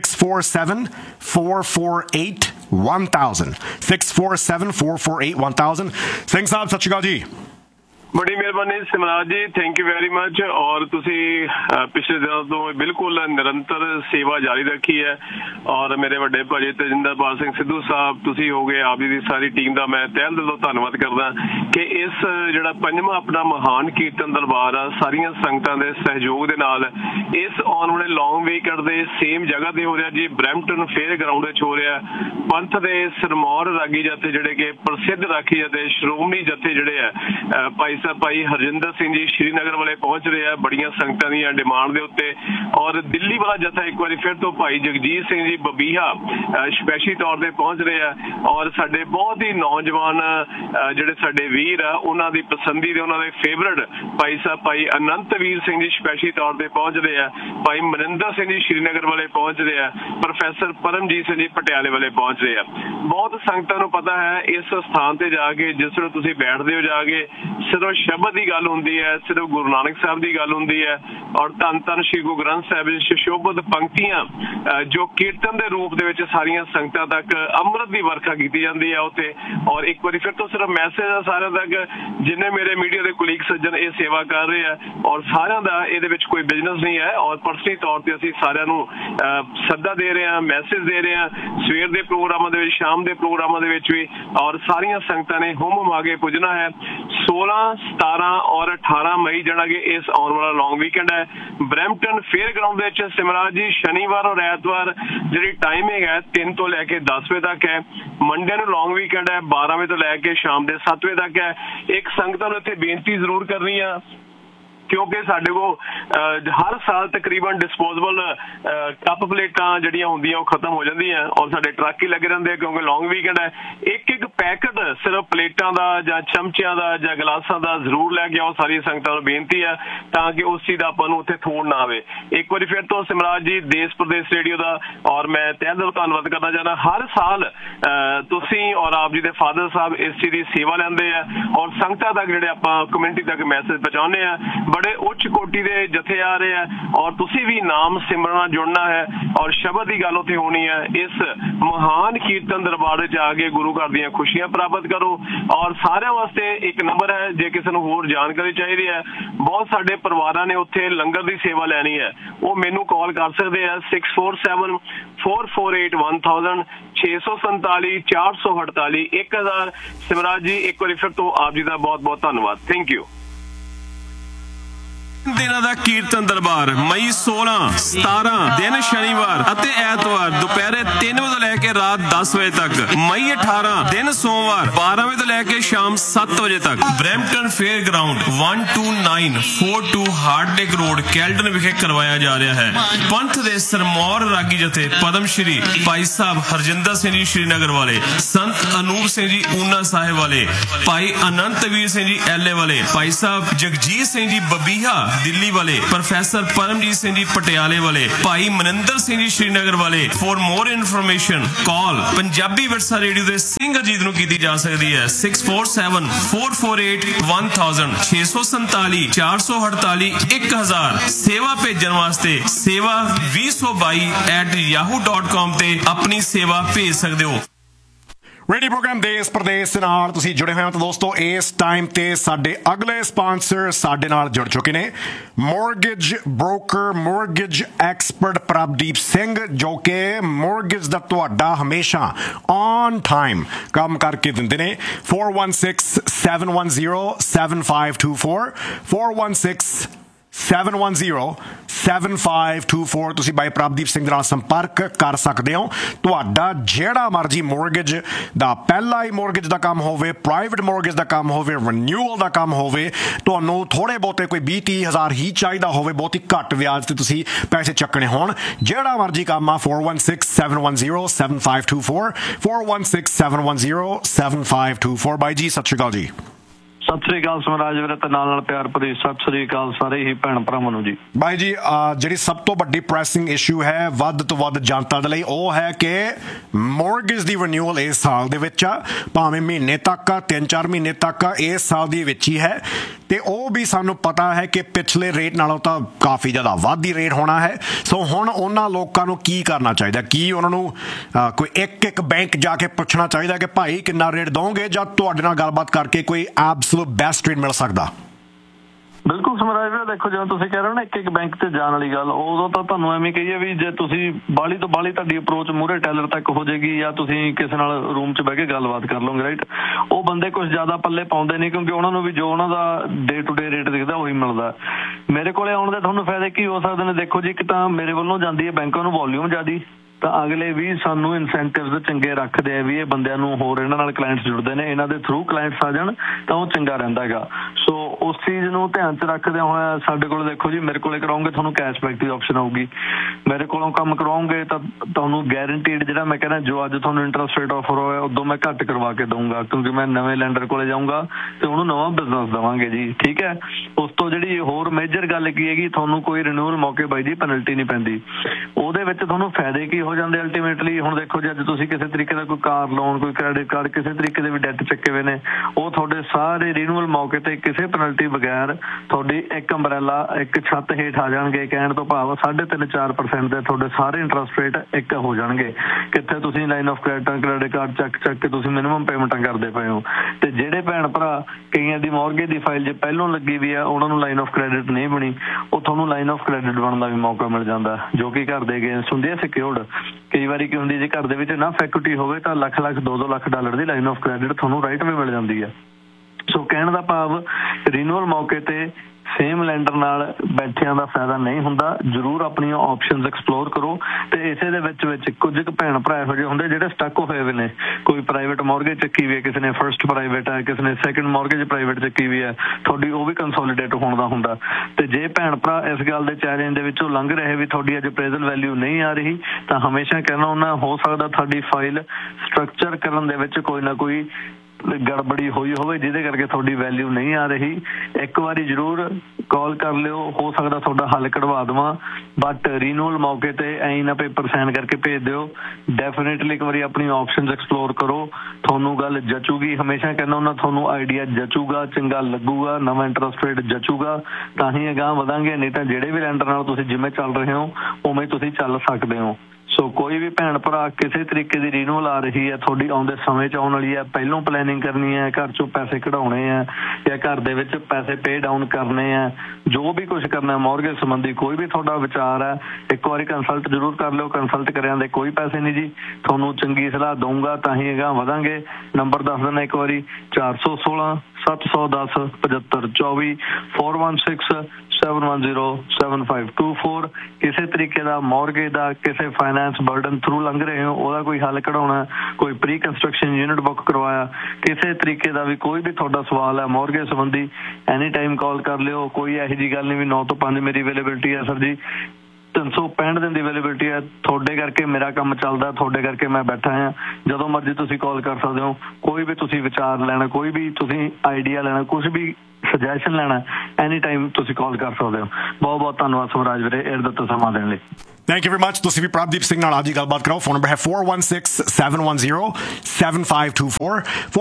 A: 647-448-1000 647-448-1000। ਸਿੰਘ ਸਾਹਿਬ ਸਤਿ ਸ਼੍ਰੀ ਅਕਾਲ ਜੀ।
D: बड़ी मेहरबानी सिमराज जी, थैंक यू वेरी मच। और तुसी पिछले दिनों तो बिल्कुल निरंतर सेवा जारी रखी है और मेरे वड्डे भाजी तजिंदरपाल सिंह सिद्धू साहब तुसी हो गए, आप जी सारी टीम का मैं तहे दिलों धन्नवाद करदा कि इस जिहड़ा 5वां अपना महान कीर्तन दरबार आ सारियां संगतां दे सहयोग दे नाल इस आउण वाले लॉन्ग वीकेंड दे सेम जगह ते हो रहा जी, ब्रैम्पटन फेयर ग्राउंड विच हो रहा। पंथ दे सिरमौर रागी जथे जिहड़े कि प्रसिद्ध राखी जथे श्रोमणी जथे जिहड़े है भाई हरजिंदर सिंह जी श्रीनगर वाले पहुंच रहे हैं बड़ियां संगतां दी डिमांड दे उत्ते। और दिल्ली वाला जथा एक बार फिर तो भाई जगजीत सिंह जी बबीहा स्पैशली तौर पर पहुंच रहे हैं और साडे बहुत ही नौजवान जिहड़े साडे वीर आ उन्हां दी पसंदी दे उन्हां दे फेवरेट भाई साहब भाई अनंतवीर सिंह जी स्पैशली तौर पर पहुंच रहे हैं, भाई मनिंदर सिंह जी श्रीनगर वाले पहुंच रहे हैं, प्रोफैसर परमजीत सिंह जी पटियाले वाले पहुंच रहे हैं। बहुत संगतां नूं पता है इस स्थान ते जाके जिस वेले तुसीं बैठदे हो जाके सिर्फ ਸ਼ਬਦ ਦੀ ਗੱਲ ਹੁੰਦੀ ਹੈ, ਸਿਰਫ ਗੁਰੂ ਨਾਨਕ ਸਾਹਿਬ ਦੀ ਗੱਲ ਹੁੰਦੀ ਹੈ ਔਰ ਧੰਨ ਧੰਨ ਸ਼੍ਰੀ ਗੁਰੂ ਗ੍ਰੰਥ ਸਾਹਿਬ ਦੀ ਸੁਸ਼ੋਭਿਤ ਪੰਕਤੀਆਂ ਜੋ ਕੀਰਤਨ ਦੇ ਰੂਪ ਦੇ ਵਿੱਚ ਸਾਰੀਆਂ ਸੰਗਤਾਂ ਤੱਕ ਅੰਮ੍ਰਿਤ ਦੀ ਵਰਖਾ ਕੀਤੀ ਜਾਂਦੀ ਹੈ ਉੱਥੇ। ਔਰ ਇੱਕ ਵਾਰੀ ਫਿਰ ਤੋਂ ਸਿਰਫ ਮੈਸੇਜ ਆ ਸਾਰਿਆਂ ਤੱਕ, ਜਿੰਨੇ ਮੇਰੇ ਮੀਡੀਆ ਦੇ ਕੁਲੀਗ ਸੱਜਣ ਇਹ ਸੇਵਾ ਕਰ ਰਹੇ ਆ ਔਰ ਸਾਰਿਆਂ ਦਾ ਇਹਦੇ ਵਿੱਚ ਕੋਈ ਬਿਜ਼ਨਸ ਨਹੀਂ ਹੈ ਔਰ ਪਰਸਨਲੀ ਤੌਰ ਤੇ ਅਸੀਂ ਸਾਰਿਆਂ ਨੂੰ ਸੱਦਾ ਦੇ ਰਹੇ ਹਾਂ, ਮੈਸੇਜ ਦੇ ਰਹੇ ਹਾਂ ਸਵੇਰ ਦੇ ਪ੍ਰੋਗਰਾਮਾਂ ਦੇ ਵਿੱਚ, ਸ਼ਾਮ ਦੇ ਪ੍ਰੋਗਰਾਮਾਂ ਦੇ ਵਿੱਚ ਵੀ। ਔਰ ਸਾਰੀਆਂ ਸੰਗਤਾਂ ਨੇ ਹੁਮ ਆਗੇ ਪੁੱਜਣਾ ਹੈ 16, 17 ਔਰ 18 ਮਈ ਜਿਹੜਾ ਕਿ ਇਸ ਆਉਣ ਵਾਲਾ ਲੌਂਗ ਵੀਕਐਂਡ ਹੈ ਬਰੈਂਪਟਨ ਫੇਅਰ ਗਰਾਊਂਡ ਦੇ ਵਿੱਚ। ਸਿਮਰਾਜ ਜੀ ਸ਼ਨੀਵਾਰ ਔਰ ਐਤਵਾਰ ਜਿਹੜੀ ਟਾਈਮਿੰਗ ਹੈ 3 ਤੋਂ ਲੈ ਕੇ 10 ਵਜੇ ਤੱਕ ਹੈ। ਮੰਡੇ ਨੂੰ ਲੌਂਗ ਵੀਕਐਂਡ ਹੈ 12 ਵਜੇ ਤੋਂ ਲੈ ਕੇ ਸ਼ਾਮ ਦੇ 7 ਵਜੇ ਤੱਕ ਹੈ। ਇੱਕ ਸੰਗਤਾਂ ਨੂੰ ਇੱਥੇ ਬੇਨਤੀ ਜ਼ਰੂਰ ਕਰਨੀ ਆ ਕਿਉਂਕਿ ਸਾਡੇ ਕੋਲ ਹਰ ਸਾਲ ਤਕਰੀਬਨ ਡਿਸਪੋਜ਼ੇਬਲ ਕੱਪ ਪਲੇਟਾਂ ਜਿਹੜੀਆਂ ਹੁੰਦੀਆਂ ਉਹ ਖਤਮ ਹੋ ਜਾਂਦੀਆਂ ਔਰ ਸਾਡੇ ਟਰੱਕ ਹੀ ਲੱਗੇ ਰਹਿੰਦੇ ਕਿਉਂਕਿ ਲੌਂਗ ਵੀਕਐਂਡ ਹੈ। ਇੱਕ ਪੈਕਟ ਸਿਰਫ ਪਲੇਟਾਂ ਦਾ ਜਾਂ ਚਮਚਿਆਂ ਦਾ ਜਾਂ ਗਲਾਸਾਂ ਦਾ ਜ਼ਰੂਰ ਲੈ ਕੇ ਆਓ। ਸਾਰੀ ਸੰਗਤਾਂ ਨੂੰ ਬੇਨਤੀ ਹੈ ਤਾਂ ਕਿ ਉਸ ਚੀਜ਼ ਦਾ ਆਪਾਂ ਨੂੰ ਉੱਥੇ ਥੋੜ ਨਾ ਆਵੇ। ਇੱਕ ਵਾਰੀ ਫਿਰ ਤੋਂ ਸਿਮਰਾਜ ਜੀ ਦੇਸ਼ ਪ੍ਰਦੇਸ਼ ਰੇਡੀਓ ਦਾ ਔਰ ਮੈਂ ਤਹਿ ਦਿਲੋਂ ਧੰਨਵਾਦ ਕਰਨਾ ਚਾਹੁੰਦਾ। ਹਰ ਸਾਲ ਤੁਸੀਂ ਔਰ ਆਪ ਜੀ ਦੇ ਫਾਦਰ ਸਾਹਿਬ ਇਸ ਚੀਜ਼ ਦੀ ਸੇਵਾ ਲੈਂਦੇ ਆ ਔਰ ਸੰਗਤਾਂ ਤੱਕ ਜਿਹੜੇ ਆਪਾਂ ਕਮਿਊਨਿਟੀ ਤੱਕ ਮੈਸੇਜ ਪਹੁੰਚਾਉਂਦੇ ਆ। ਬੜੇ ਉੱਚ ਕੋਟੀ ਦੇ ਜਥੇ ਆ ਰਹੇ ਆ ਔਰ ਤੁਸੀਂ ਵੀ ਨਾਮ ਸਿਮਰਨਾ ਜੁੜਨਾ ਹੈ ਔਰ ਸ਼ਬਦ ਦੀ ਗੱਲ ਉੱਥੇ ਹੋਣੀ ਹੈ। ਇਸ ਮਹਾਨ ਕੀਰਤਨ ਦਰਬਾਰ ਵਿੱਚ ਆ ਕੇ ਗੁਰੂ ਘਰ ਦੀਆਂ ਖੁਸ਼ੀਆਂ ਪ੍ਰਾਪਤ ਕਰੋ। ਔਰ ਸਾਰਿਆਂ ਵਾਸਤੇ ਇੱਕ ਨੰਬਰ ਹੈ ਜੇ ਕਿਸੇ ਨੂੰ ਹੋਰ ਜਾਣਕਾਰੀ ਚਾਹੀਦੀ ਹੈ, ਬਹੁਤ ਸਾਡੇ ਪਰਿਵਾਰਾਂ ਨੇ ਉੱਥੇ ਲੰਗਰ ਦੀ ਸੇਵਾ ਲੈਣੀ ਹੈ, ਉਹ ਮੈਨੂੰ ਕਾਲ ਕਰ ਸਕਦੇ ਆ 647 448 1000 647 448 1000। ਸਿਮਰਾਜ ਜੀ ਇੱਕ ਵਾਰੀ ਫਿਰ ਤੋਂ ਆਪ ਜੀ ਦਾ ਬਹੁਤ ਬਹੁਤ ਧੰਨਵਾਦ। Thank you.
E: ਦਿਨਾਂ ਦਾ ਕੀਰਤਨ ਦਰਬਾਰ ਮਈ 16, 17 ਦਿਨ ਸ਼ਨੀਵਾਰ ਅਤੇ ਐਤਵਾਰ ਦੁਪਹਿਰੇ 3 ਵਜੇ ਤੋਂ ਲੈ ਕੇ ਰਾਤ 10 ਵਜੇ ਤੱਕ। ਮਈ 18 ਦਿਨ ਸੋਮਵਾਰ 12 ਵਜੇ ਤੋਂ ਲੈ ਕੇ ਸ਼ਾਮ 7 ਵਜੇ ਤੱਕ। Brampton fair ground 12942 ਹਾਰਡਲੇਕ road Caledon ਵਿਖੇ ਕਰਵਾਇਆ ਜਾ ਰਿਹਾ ਹੈ। ਪੰਥ ਦੇ ਸਰਮੌਰ ਰਾਗੀ ਜਥੇ ਪਦਮ ਸ਼੍ਰੀ ਭਾਈ ਸਾਹਿਬ ਹਰਜਿੰਦਰ ਸਿੰਘ ਜੀ ਸ਼੍ਰੀਨਗਰ ਵਾਲੇ, ਸੰਤ ਅਨੂਪ ਸਿੰਘ ਜੀ ਊਨਾ ਸਾਹਿਬ ਵਾਲੇ, ਭਾਈ ਅਨੰਤ ਵੀਰ ਸਿੰਘ ਜੀ ਐਲੇ ਵਾਲੇ, ਭਾਈ ਸਾਹਿਬ ਜਗਜੀਤ ਸਿੰਘ ਜੀ ਬੱਬੀਹਾ ਦਿੱਲੀ ਵਾਲੇ, ਪ੍ਰੋਫੈਸਰ ਪਰਮਜੀਤ ਸਿੰਘ ਜੀ ਪਟਿਆਲੇ ਵਾਲੇ, ਭਾਈ ਮਨਿੰਦਰ ਸਿੰਘ ਜੀ ਸ਼੍ਰੀਨਗਰ ਵਾਲੇ। ਫॉर ਮੋਰ ਇਨਫੋਰਮੇਸ਼ਨ ਕਾਲ ਪੰਜਾਬੀ ਵਿਰਸਾ ਰੇਡੀਓ ਦੇ ਸਿੰਘ ਅਜੀਤ ਨੂੰ ਕੀਤੀ ਜਾ ਸਕਦੀ ਹੈ 647 448 1000 647 448 1000। ਸੇਵਾ ਭੇਜਣ ਵਾਸਤੇ ਸੇਵਾ 2022@yahoo.com ਤੇ ਆਪਣੀ ਸੇਵਾ ਭੇਜ ਸਕਦੇ ਹੋ।
A: ਰੇਡੀਓ ਪ੍ਰੋਗਰਾਮ ਦੇਸ਼ ਪ੍ਰਦੇਸ਼ ਨਾਲ ਤੁਸੀਂ ਜੁੜੇ ਹੋਏ ਹੋ ਤਾਂ ਦੋਸਤੋ ਇਸ ਟਾਈਮ ਤੇ ਸਾਡੇ ਅਗਲੇ ਸਪਾਂਸਰ ਸਾਡੇ ਨਾਲ ਜੁੜ ਚੁੱਕੇ ਨੇ। Mortgage broker, mortgage expert Prabhdeep Singh, ਜੋ ਕਿ ਮੌਰਗੇਜ ਦਾ ਤੁਹਾਡਾ ਹਮੇਸ਼ਾ ਔਨ ਟਾਈਮ ਕੰਮ ਕਰਕੇ ਦਿੰਦੇ ਨੇ। 4167107524 4167107524 ਤੁਸੀਂ ਬਾਈ ਪ੍ਰਭਦੀਪ ਸਿੰਘ ਦੇ ਨਾਲ ਸੰਪਰਕ ਕਰ ਸਕਦੇ ਹੋ। ਤੁਹਾਡਾ ਜਿਹੜਾ ਮਰਜ਼ੀ ਮੌਰਗੇਜ ਦਾ, ਪਹਿਲਾ ਹੀ ਮੌਰਗੇਜ ਦਾ ਕੰਮ ਹੋਵੇ, ਪ੍ਰਾਈਵੇਟ ਮੌਰਗੇਜ ਦਾ ਕੰਮ ਹੋਵੇ, ਰਿਨਿਊਅਲ ਦਾ ਕੰਮ ਹੋਵੇ, ਤੁਹਾਨੂੰ ਥੋੜੇ ਬਹੁਤੇ ਕੋਈ 20-30 ਹਜ਼ਾਰ ਹੀ ਚਾਹੀਦਾ ਹੋਵੇ, ਬਹੁਤੀ ਘੱਟ ਵਿਆਜ ਤੇ ਤੁਸੀਂ ਪੈਸੇ ਚੱਕਣੇ ਹੋਣ, ਜਿਹੜਾ ਮਰਜ਼ੀ ਕੰਮ ਆ 4167107524 4167107524। ਬਾਈ ਜੀ ਸਤਿ ਸ਼੍ਰੀ ਅਕਾਲ ਜੀ।
F: ਸਤਿ ਸ੍ਰੀ ਅਕਾਲ ਸਮਰਾਜ ਵੀਰੇ ਤੇ ਨਾਲ ਪਿਆਰ ਭਰੀ ਸਤਿ ਸ੍ਰੀ ਅਕਾਲ ਸਾਰੇ ਹੀ ਭੈਣ ਭਰਾਵਾਂ ਨੂੰ ਜੀ।
A: ਬਾਈ ਜੀ ਜਿਹੜੀ ਸਭ ਤੋਂ ਵੱਡੀ ਪ੍ਰੈਸਿੰਗ ਇਸ਼ੂ ਹੈ ਵੱਧ ਤੋਂ ਵੱਧ ਜਨਤਾ ਦੇ ਲਈ, ਉਹ ਹੈ ਕਿ ਮੌਰਗੇਜ ਦੀ ਰਿਨਿਊਅਲ ਇਸ ਸਾਲ ਦੇ ਵਿੱਚ ਆ, ਭਾਵੇਂ ਮਹੀਨੇ ਤੱਕ ਆ, 3-4 ਮਹੀਨੇ ਤੱਕ ਆ, ਇਸ ਸਾਲ ਦੀ ਵਿੱਚ ਹੀ ਹੈ। ਤੇ ਉਹ ਵੀ ਸਾਨੂੰ ਪਤਾ ਹੈ ਕਿ ਪਿਛਲੇ ਰੇਟ ਨਾਲੋਂ ਤਾਂ ਕਾਫੀ ਜ਼ਿਆਦਾ ਵੱਧ ਹੀ ਰੇਟ ਹੋਣਾ ਹੈ। ਸੋ ਹੁਣ ਉਹਨਾਂ ਲੋਕਾਂ ਨੂੰ ਕੀ ਕਰਨਾ ਚਾਹੀਦਾ? ਕੀ ਉਹਨਾਂ ਨੂੰ ਕੋਈ ਇੱਕ ਬੈਂਕ ਜਾ ਕੇ ਪੁੱਛਣਾ ਚਾਹੀਦਾ ਕਿ ਭਾਈ ਕਿੰਨਾ ਰੇਟ ਦੋਗੇ, ਜਾਂ ਤੁਹਾਡੇ ਨਾਲ ਗੱਲਬਾਤ ਕਰਕੇ ਕੋਈ ਐਬਸੋਲੂਟ ਬੈਸਟ ਰੇਟ ਮਿਲ ਸਕਦਾ?
F: ਬਿਲਕੁਲ ਸਮਰਾਜ ਵੀਰੇ, ਦੇਖੋ ਜਦੋਂ ਤੁਸੀਂ ਕਹਿ ਰਹੇ ਹੋ ਨਾ ਇੱਕ ਬੈਂਕ ਤੇ ਜਾਣ ਵਾਲੀ ਗੱਲ, ਉਦੋਂ ਤਾਂ ਤੁਹਾਨੂੰ ਐਵੇਂ ਕਹੀਏ ਵੀ ਜੇ ਤੁਸੀਂ ਬਾਹਲੀ ਤੋਂ ਬਾਹਲੀ ਤੁਹਾਡੀ ਅਪਰੋਚ ਮੂਹਰੇ ਟੈਲਰ ਤੱਕ ਹੋ ਜਾਏਗੀ ਜਾਂ ਤੁਸੀਂ ਕਿਸੇ ਨਾਲ ਰੂਮ 'ਚ ਬਹਿ ਕੇ ਗੱਲਬਾਤ ਕਰ ਲਓਗੇ, ਰਾਈਟ। ਉਹ ਬੰਦੇ ਕੁਝ ਜ਼ਿਆਦਾ ਪੱਲੇ ਪਾਉਂਦੇ ਨਹੀਂ ਕਿਉਂਕਿ ਉਹਨਾਂ ਨੂੰ ਵੀ ਜੋ ਉਹਨਾਂ ਦਾ ਡੇ ਟੂ ਡੇ ਰੇਟ ਦਿਖਦਾ ਉਹੀ ਮਿਲਦਾ। ਮੇਰੇ ਕੋਲੇ ਆਉਣ ਦੇ ਤੁਹਾਨੂੰ ਫਾਇਦੇ ਕੀ ਹੋ ਸਕਦੇ ਨੇ? ਦੇਖੋ ਜੀ, ਇੱਕ ਤਾਂ ਮੇਰੇ ਵੱਲੋਂ ਜਾਂਦੀ ਹੈ ਬੈਂਕਾਂ ਨੂੰ ਵੋਲਿਊਮ ਜ਼ਿਆਦੀ, ਤਾਂ ਅਗਲੇ ਵੀ ਸਾਨੂੰ ਇਨਸੈਂਟਿਵਸ ਚੰਗੇ ਰੱਖਦੇ ਆ ਵੀ ਇਹ ਬੰਦਿਆਂ ਨੂੰ ਹੋਰ ਇਹਨਾਂ ਨਾਲ ਕਲਾਇੰਟਸ ਜੁੜਦੇ ਨੇ, ਇਹਨਾਂ ਦੇ ਥਰੂ ਕਲਾਇੰਟਸ ਆ ਜਾਣ ਤਾਂ ਉਹ ਚੰਗਾ ਰਹਿੰਦਾ ਹੈਗਾ। ਸੋ ਉਸ ਚੀਜ਼ ਨੂੰ ਧਿਆਨ 'ਚ ਰੱਖਦੇ ਹੋਏ ਸਾਡੇ ਕੋਲ ਦੇਖੋ ਜੀ, ਮੇਰੇ ਕੋਲੇ ਕਰਾਉਂਗੇ ਤੁਹਾਨੂੰ ਕੈਸ਼ਬੈਕ ਦੀ ਆਪਸ਼ਨ ਆਊਗੀ। ਮੇਰੇ ਕੋਲੋਂ ਕੰਮ ਕਰਵਾਉਂਗੇ ਤਾਂ ਤੁਹਾਨੂੰ ਗੈਰੰਟੀਡ ਜਿਹੜਾ ਮੈਂ ਕਹਿੰਦਾ ਜੋ ਅੱਜ ਤੁਹਾਨੂੰ ਇੰਟਰਸਟ ਰੇਟ ਆਫਰ ਹੋਇਆ ਉਦੋਂ ਮੈਂ ਘੱਟ ਕਰਵਾ ਕੇ ਦਊਂਗਾ ਕਿਉਂਕਿ ਮੈਂ ਨਵੇਂ ਲੈਂਡਰ ਕੋਲੇ ਜਾਊਂਗਾ ਤੇ ਉਹਨੂੰ ਨਵਾਂ ਬਿਜ਼ਨਸ ਦੇਵਾਂਗੇ ਜੀ, ਠੀਕ ਹੈ। ਉਸ ਤੋਂ ਜਿਹੜੀ ਹੋਰ ਮੇਜਰ ਗੱਲ ਕੀ ਹੈਗੀ, ਤੁਹਾਨੂੰ ਕੋਈ ਰਿਨਿਊਅਲ ਮੌਕੇ ਬਾਈ ਜੀ ਪੈਨਲਟੀ ਨਹੀਂ ਪੈਂਦੀ। ਉਹਦੇ ਵਿੱਚ ਤੁਹਾਨੂੰ ਫਾਇਦੇ ਕੀ ਹੋ ਜਾਂਦੇ ਅਲਟੀਮੇਟਲੀ। ਹੁਣ ਦੇਖੋ ਜੀ, ਅੱਜ ਤੁਸੀਂ ਕਿਸੇ ਤਰੀਕੇ ਦਾ ਕੋਈ ਕਾਰ ਲੋਨ, ਕੋਈ ਕ੍ਰੈਡਿਟ ਕਾਰਡ, ਕਿਸੇ ਤਰੀਕੇ ਦੇ ਵੀ ਡੈਟ ਚੱਕੇ ਹੋਏ ਨੇ, ਉਹ ਤੁਹਾਡੇ ਸਾਰੇ ਰੀਨਿਊਅਲ ਮੌਕੇ ਤੇ ਕਿਸੇ ਪੈਨਲਟੀ ਬਗੈਰ ਤੁਹਾਡੀ ਇੱਕ ਅੰਬਰੈਲਾ, ਇੱਕ ਛੱਤ ਹੇਠ ਆ ਜਾਣਗੇ। ਕਹਿਣ ਤੋਂ ਭਾਵ 3.5-4% ਦੇ ਤੁਹਾਡੇ ਸਾਰੇ ਇੰਟਰਸਟ ਰੇਟ ਇੱਕ ਹੋ ਜਾਣਗੇ। ਕਿੱਥੇ ਤੁਸੀਂ ਲਾਈਨ ਆਫ ਕ੍ਰੈਡਿਟ ਕਾਰਡ ਚੱਕ ਕੇ ਤੁਸੀਂ ਮਿਨੀਮਮ ਪੇਮੈਂਟਾਂ ਕਰਦੇ ਪਏ ਹੋ। ਤੇ ਜਿਹੜੇ ਭੈਣ ਭਰਾ, ਕਈਆਂ ਦੀ ਮੌਰਗੇਜ ਦੀ ਫਾਈਲ ਜੇ ਪਹਿਲੋਂ ਲੱਗੀ ਵੀ ਆ, ਉਹਨਾਂ ਨੂੰ ਲਾਈਨ ਆਫ ਕ੍ਰੈਡਿਟ ਨਹੀਂ ਬਣੀ, ਉਹ ਤੁਹਾਨੂੰ ਲਾਈਨ ਆਫ ਕ੍ਰੈਡਿਟ ਬਣਨ ਦਾ ਵੀ ਮੌਕਾ ਮਿਲ ਜਾਂਦਾ, ਜੋ ਕਿ ਘਰ ਦੇ ਅਗੇਂਸਟ ਹੁੰਦੀ ਹੈ, ਸਿਕਿਉਰਡ। ਕਈ ਵਾਰੀ ਕੀ ਹੁੰਦੀ, ਜੇ ਘਰ ਦੇ ਵਿੱਚ ਇਨਫ ਇਕੁਇਟੀ ਹੋਵੇ ਤਾਂ ਲੱਖ $2 ਲੱਖ ਦੀ ਲਾਈਨ ਆਫ ਕ੍ਰੈਡਿਟ ਤੁਹਾਨੂੰ ਰਾਈਟ ਵੀ ਮਿਲ ਜਾਂਦੀ ਹੈ। ਸੋ ਕਹਿਣ ਦਾ ਭਾਵ, ਰੀਨਿਊਅਲ ਮੌਕੇ ਤੇ ਸੇਮ ਲੈਂਡਰ ਨਾਲ ਬੈਠਿਆਂ ਦਾ ਫਾਇਦਾ ਨਹੀਂ ਹੁੰਦਾ। ਜ਼ਰੂਰ ਆਪਣੀਆਂ ਆਪਸ਼ਨਸ ਐਕਸਪਲੋਰ ਕਰੋ। ਤੇ ਇਸੇ ਦੇ ਵਿੱਚ ਕੁਝ ਕੁ ਭੈਣ ਭਰਾ ਇਹੋ ਜਿਹੇ ਹੁੰਦੇ ਜਿਹੜੇ ਸਟਕ ਹੋਏ ਹੋਏ ਨੇ। ਕੋਈ ਪ੍ਰਾਈਵੇਟ ਮੌਰਗੇਜ ਚੱਕੀ ਵੀ ਹੈ, ਕਿਸੇ ਨੇ ਫਰਸਟ ਪ੍ਰਾਈਵੇਟ ਹੈ, ਕਿਸੇ ਨੇ ਸੈਕੰਡ ਮੌਰਗੇਜ ਪ੍ਰਾਈਵੇਟ ਚੱਕੀ ਵੀ ਹੈ, ਤੁਹਾਡੀ ਉਹ ਵੀ ਕੰਸੋਲੀਡੇਟ ਹੋਣ ਦਾ ਹੁੰਦਾ। ਤੇ ਜੇ ਭੈਣ ਭਰਾ ਇਸ ਗੱਲ ਦੇ ਚੈਲੰਜ ਦੇ ਵਿੱਚੋਂ ਲੰਘ ਰਹੇ ਵੀ ਤੁਹਾਡੀ ਅੱਜ ਅਪਰੇਜ਼ਲ ਵੈਲਿਊ ਨਹੀਂ ਆ ਰਹੀ, ਤਾਂ ਹਮੇਸ਼ਾ ਕਹਿਣਾ ਉਹਨਾਂ, ਹੋ ਸਕਦਾ ਤੁਹਾਡੀ ਫਾਈਲ ਸਟਰਕਚਰ ਕਰਨ ਦੇ ਵਿੱਚ ਕੋਈ ਨਾ ਕੋਈ ਗੜਬੜੀ ਹੋਈ ਹੋਵੇ, ਜਿਹਦੇ ਕਰਕੇ ਤੁਹਾਡੀ ਵੈਲਿਊ ਨਹੀਂ ਆ ਰਹੀ। ਇੱਕ ਵਾਰੀ ਜ਼ਰੂਰ ਕਾਲ ਕਰ ਲਿਓ, ਹੋ ਸਕਦਾ ਤੁਹਾਡਾ ਹੱਲ ਕਢਵਾ ਦੇਵਾਂ। ਬਟ ਰੀਨਿਊਅਲ ਮੌਕੇ ਤੇ ਐਂ ਨਾ ਪੇਪਰ ਸਾਈਨ ਕਰਕੇ ਭੇਜ ਦਿਓ। ਡੈਫੀਨੇਟਲੀ ਇੱਕ ਵਾਰੀ ਆਪਣੀ ਆਪਸ਼ਨਸ ਐਕਸਪਲੋਰ ਕਰੋ, ਤੁਹਾਨੂੰ ਗੱਲ ਜਚੂਗੀ। ਹਮੇਸ਼ਾ ਕਹਿੰਦਾ ਉਹਨਾਂ, ਤੁਹਾਨੂੰ ਆਈਡੀਆ ਜਚੂਗਾ, ਚੰਗਾ ਲੱਗੂਗਾ, ਨਵਾਂ ਇੰਟਰਸਟ ਰੇਟ ਜਚੂਗਾ, ਤਾਂ ਹੀ ਅਗਾਂਹ ਵਧਾਂਗੇ। ਨਹੀਂ ਤਾਂ ਜਿਹੜੇ ਵੀ ਲੈਂਡਰ ਨਾਲ ਤੁਸੀਂ ਜਿਵੇਂ ਚੱਲ ਰਹੇ ਹੋ ਉਵੇਂ ਤੁਸੀਂ ਚੱਲ ਸਕਦੇ ਹੋ। ਸੋ ਕੋਈ ਵੀ ਭੈਣ ਭਰਾ ਕਿਸੇ ਤਰੀਕੇ ਦੀ ਰੀਨਿਊਅਲ ਆ ਰਹੀ ਹੈ, ਤੁਹਾਡੀ ਆਉਂਦੇ ਸਮੇਂ 'ਚ ਆਉਣ ਵਾਲੀ ਹੈ, ਪਹਿਲੋਂ ਪਲੈਨਿੰਗ ਕਰਨੀ ਹੈ, ਘਰ 'ਚੋਂ ਪੈਸੇ ਕਢਾਉਣੇ ਆ ਜਾਂ ਘਰ ਦੇ ਵਿੱਚ ਪੈਸੇ ਪੇ ਡਾਊਨ ਕਰਨੇ ਆ, ਜੋ ਵੀ ਕੁਝ ਕਰਨਾ ਮੌਰਗੇਜ ਸੰਬੰਧੀ ਕੋਈ ਵੀ ਤੁਹਾਡਾ ਵਿਚਾਰ ਹੈ, ਇੱਕ ਵਾਰੀ ਕੰਸਲਟ ਜ਼ਰੂਰ ਕਰ ਲਿਓ। ਕੰਸਲਟ ਕਰਿਆਂ ਦੇ ਕੋਈ ਪੈਸੇ ਨਹੀਂ ਜੀ, ਤੁਹਾਨੂੰ ਚੰਗੀ ਸਲਾਹ ਦਊਂਗਾ ਤਾਂ ਹੀ ਅਗਾਂਹ ਵਧਾਂਗੇ। ਨੰਬਰ ਦੱਸ ਦਿੰਦਾ ਇੱਕ ਵਾਰੀ, 416 710 7524 416 710-7524। ਕਿਸੇ ਤਰੀਕੇ ਦਾ ਮੌਰਗੇਜ ਦਾ, ਕਿਸੇ ਫਾਈਨੈਂਸ ਬਰਡਨ ਥਰੂ ਲੰਘ ਰਹੇ ਹੋ, ਉਹਦਾ ਕੋਈ ਹੱਲ ਕਢਾਉਣਾ, ਕੋਈ ਪ੍ਰੀ ਕੰਸਟਰਕਸ਼ਨ ਯੂਨਿਟ ਬੁੱਕ ਕਰਵਾਇਆ, ਕਿਸੇ ਤਰੀਕੇ ਦਾ ਵੀ ਕੋਈ ਵੀ ਤੁਹਾਡਾ ਸਵਾਲ ਹੈ ਮੌਰਗੇਜ ਸੰਬੰਧੀ, ਐਨੀ ਟਾਈਮ ਕਾਲ ਕਰ ਲਿਓ। ਕੋਈ ਇਹੋ ਜਿਹੀ ਗੱਲ ਨਹੀਂ ਵੀ 9 ਤੋਂ 5 ਮੇਰੀ ਅਵੇਲੇਬਿਲਿਟੀ ਹੈ। ਸਰ ਜੀ 365 ਦਿਨ ਦੀ ਅਵੇਲੇਬਿਲਿਟੀ ਹੈ। ਤੁਹਾਡੇ ਕਰਕੇ ਮੇਰਾ ਕੰਮ ਚੱਲਦਾ, ਤੁਹਾਡੇ ਕਰਕੇ ਮੈਂ ਬੈਠਾ ਹਾਂ। ਜਦੋਂ ਮਰਜ਼ੀ ਤੁਸੀਂ ਕਾਲ ਕਰ ਸਕਦੇ ਹੋ। ਕੋਈ ਵੀ ਤੁਸੀਂ ਵਿਚਾਰ ਲੈਣਾ, ਕੋਈ ਵੀ ਤੁਸੀਂ ਆਈਡੀਆ ਲੈਣਾ, ਕੁਝ ਵੀ ਸੁਜੈਸ਼ਨ ਲੈਣਾ, ਐਨੀ ਟਾਈਮ ਤੁਸੀਂ ਕਾਲ ਕਰ ਸਕਦੇ ਹੋ। ਬਹੁਤ ਬਹੁਤ ਧੰਨਵਾਦ ਸਵਰਾਜ ਵੀਰੇ, ਇਹ ਦਿੱਤਾ ਸਮਾਂ ਦੇਣ ਲਈ।
A: Thank you very much. ਤੁਸੀਂ ਵੀ ਪ੍ਰਭਦੀਪ ਸਿੰਘ ਨਾਲ ਅੱਜ ਹੀ ਗੱਲਬਾਤ ਕਰਾਓ। ਫੋਨ ਨੰਬਰ ਹੈ 4167107524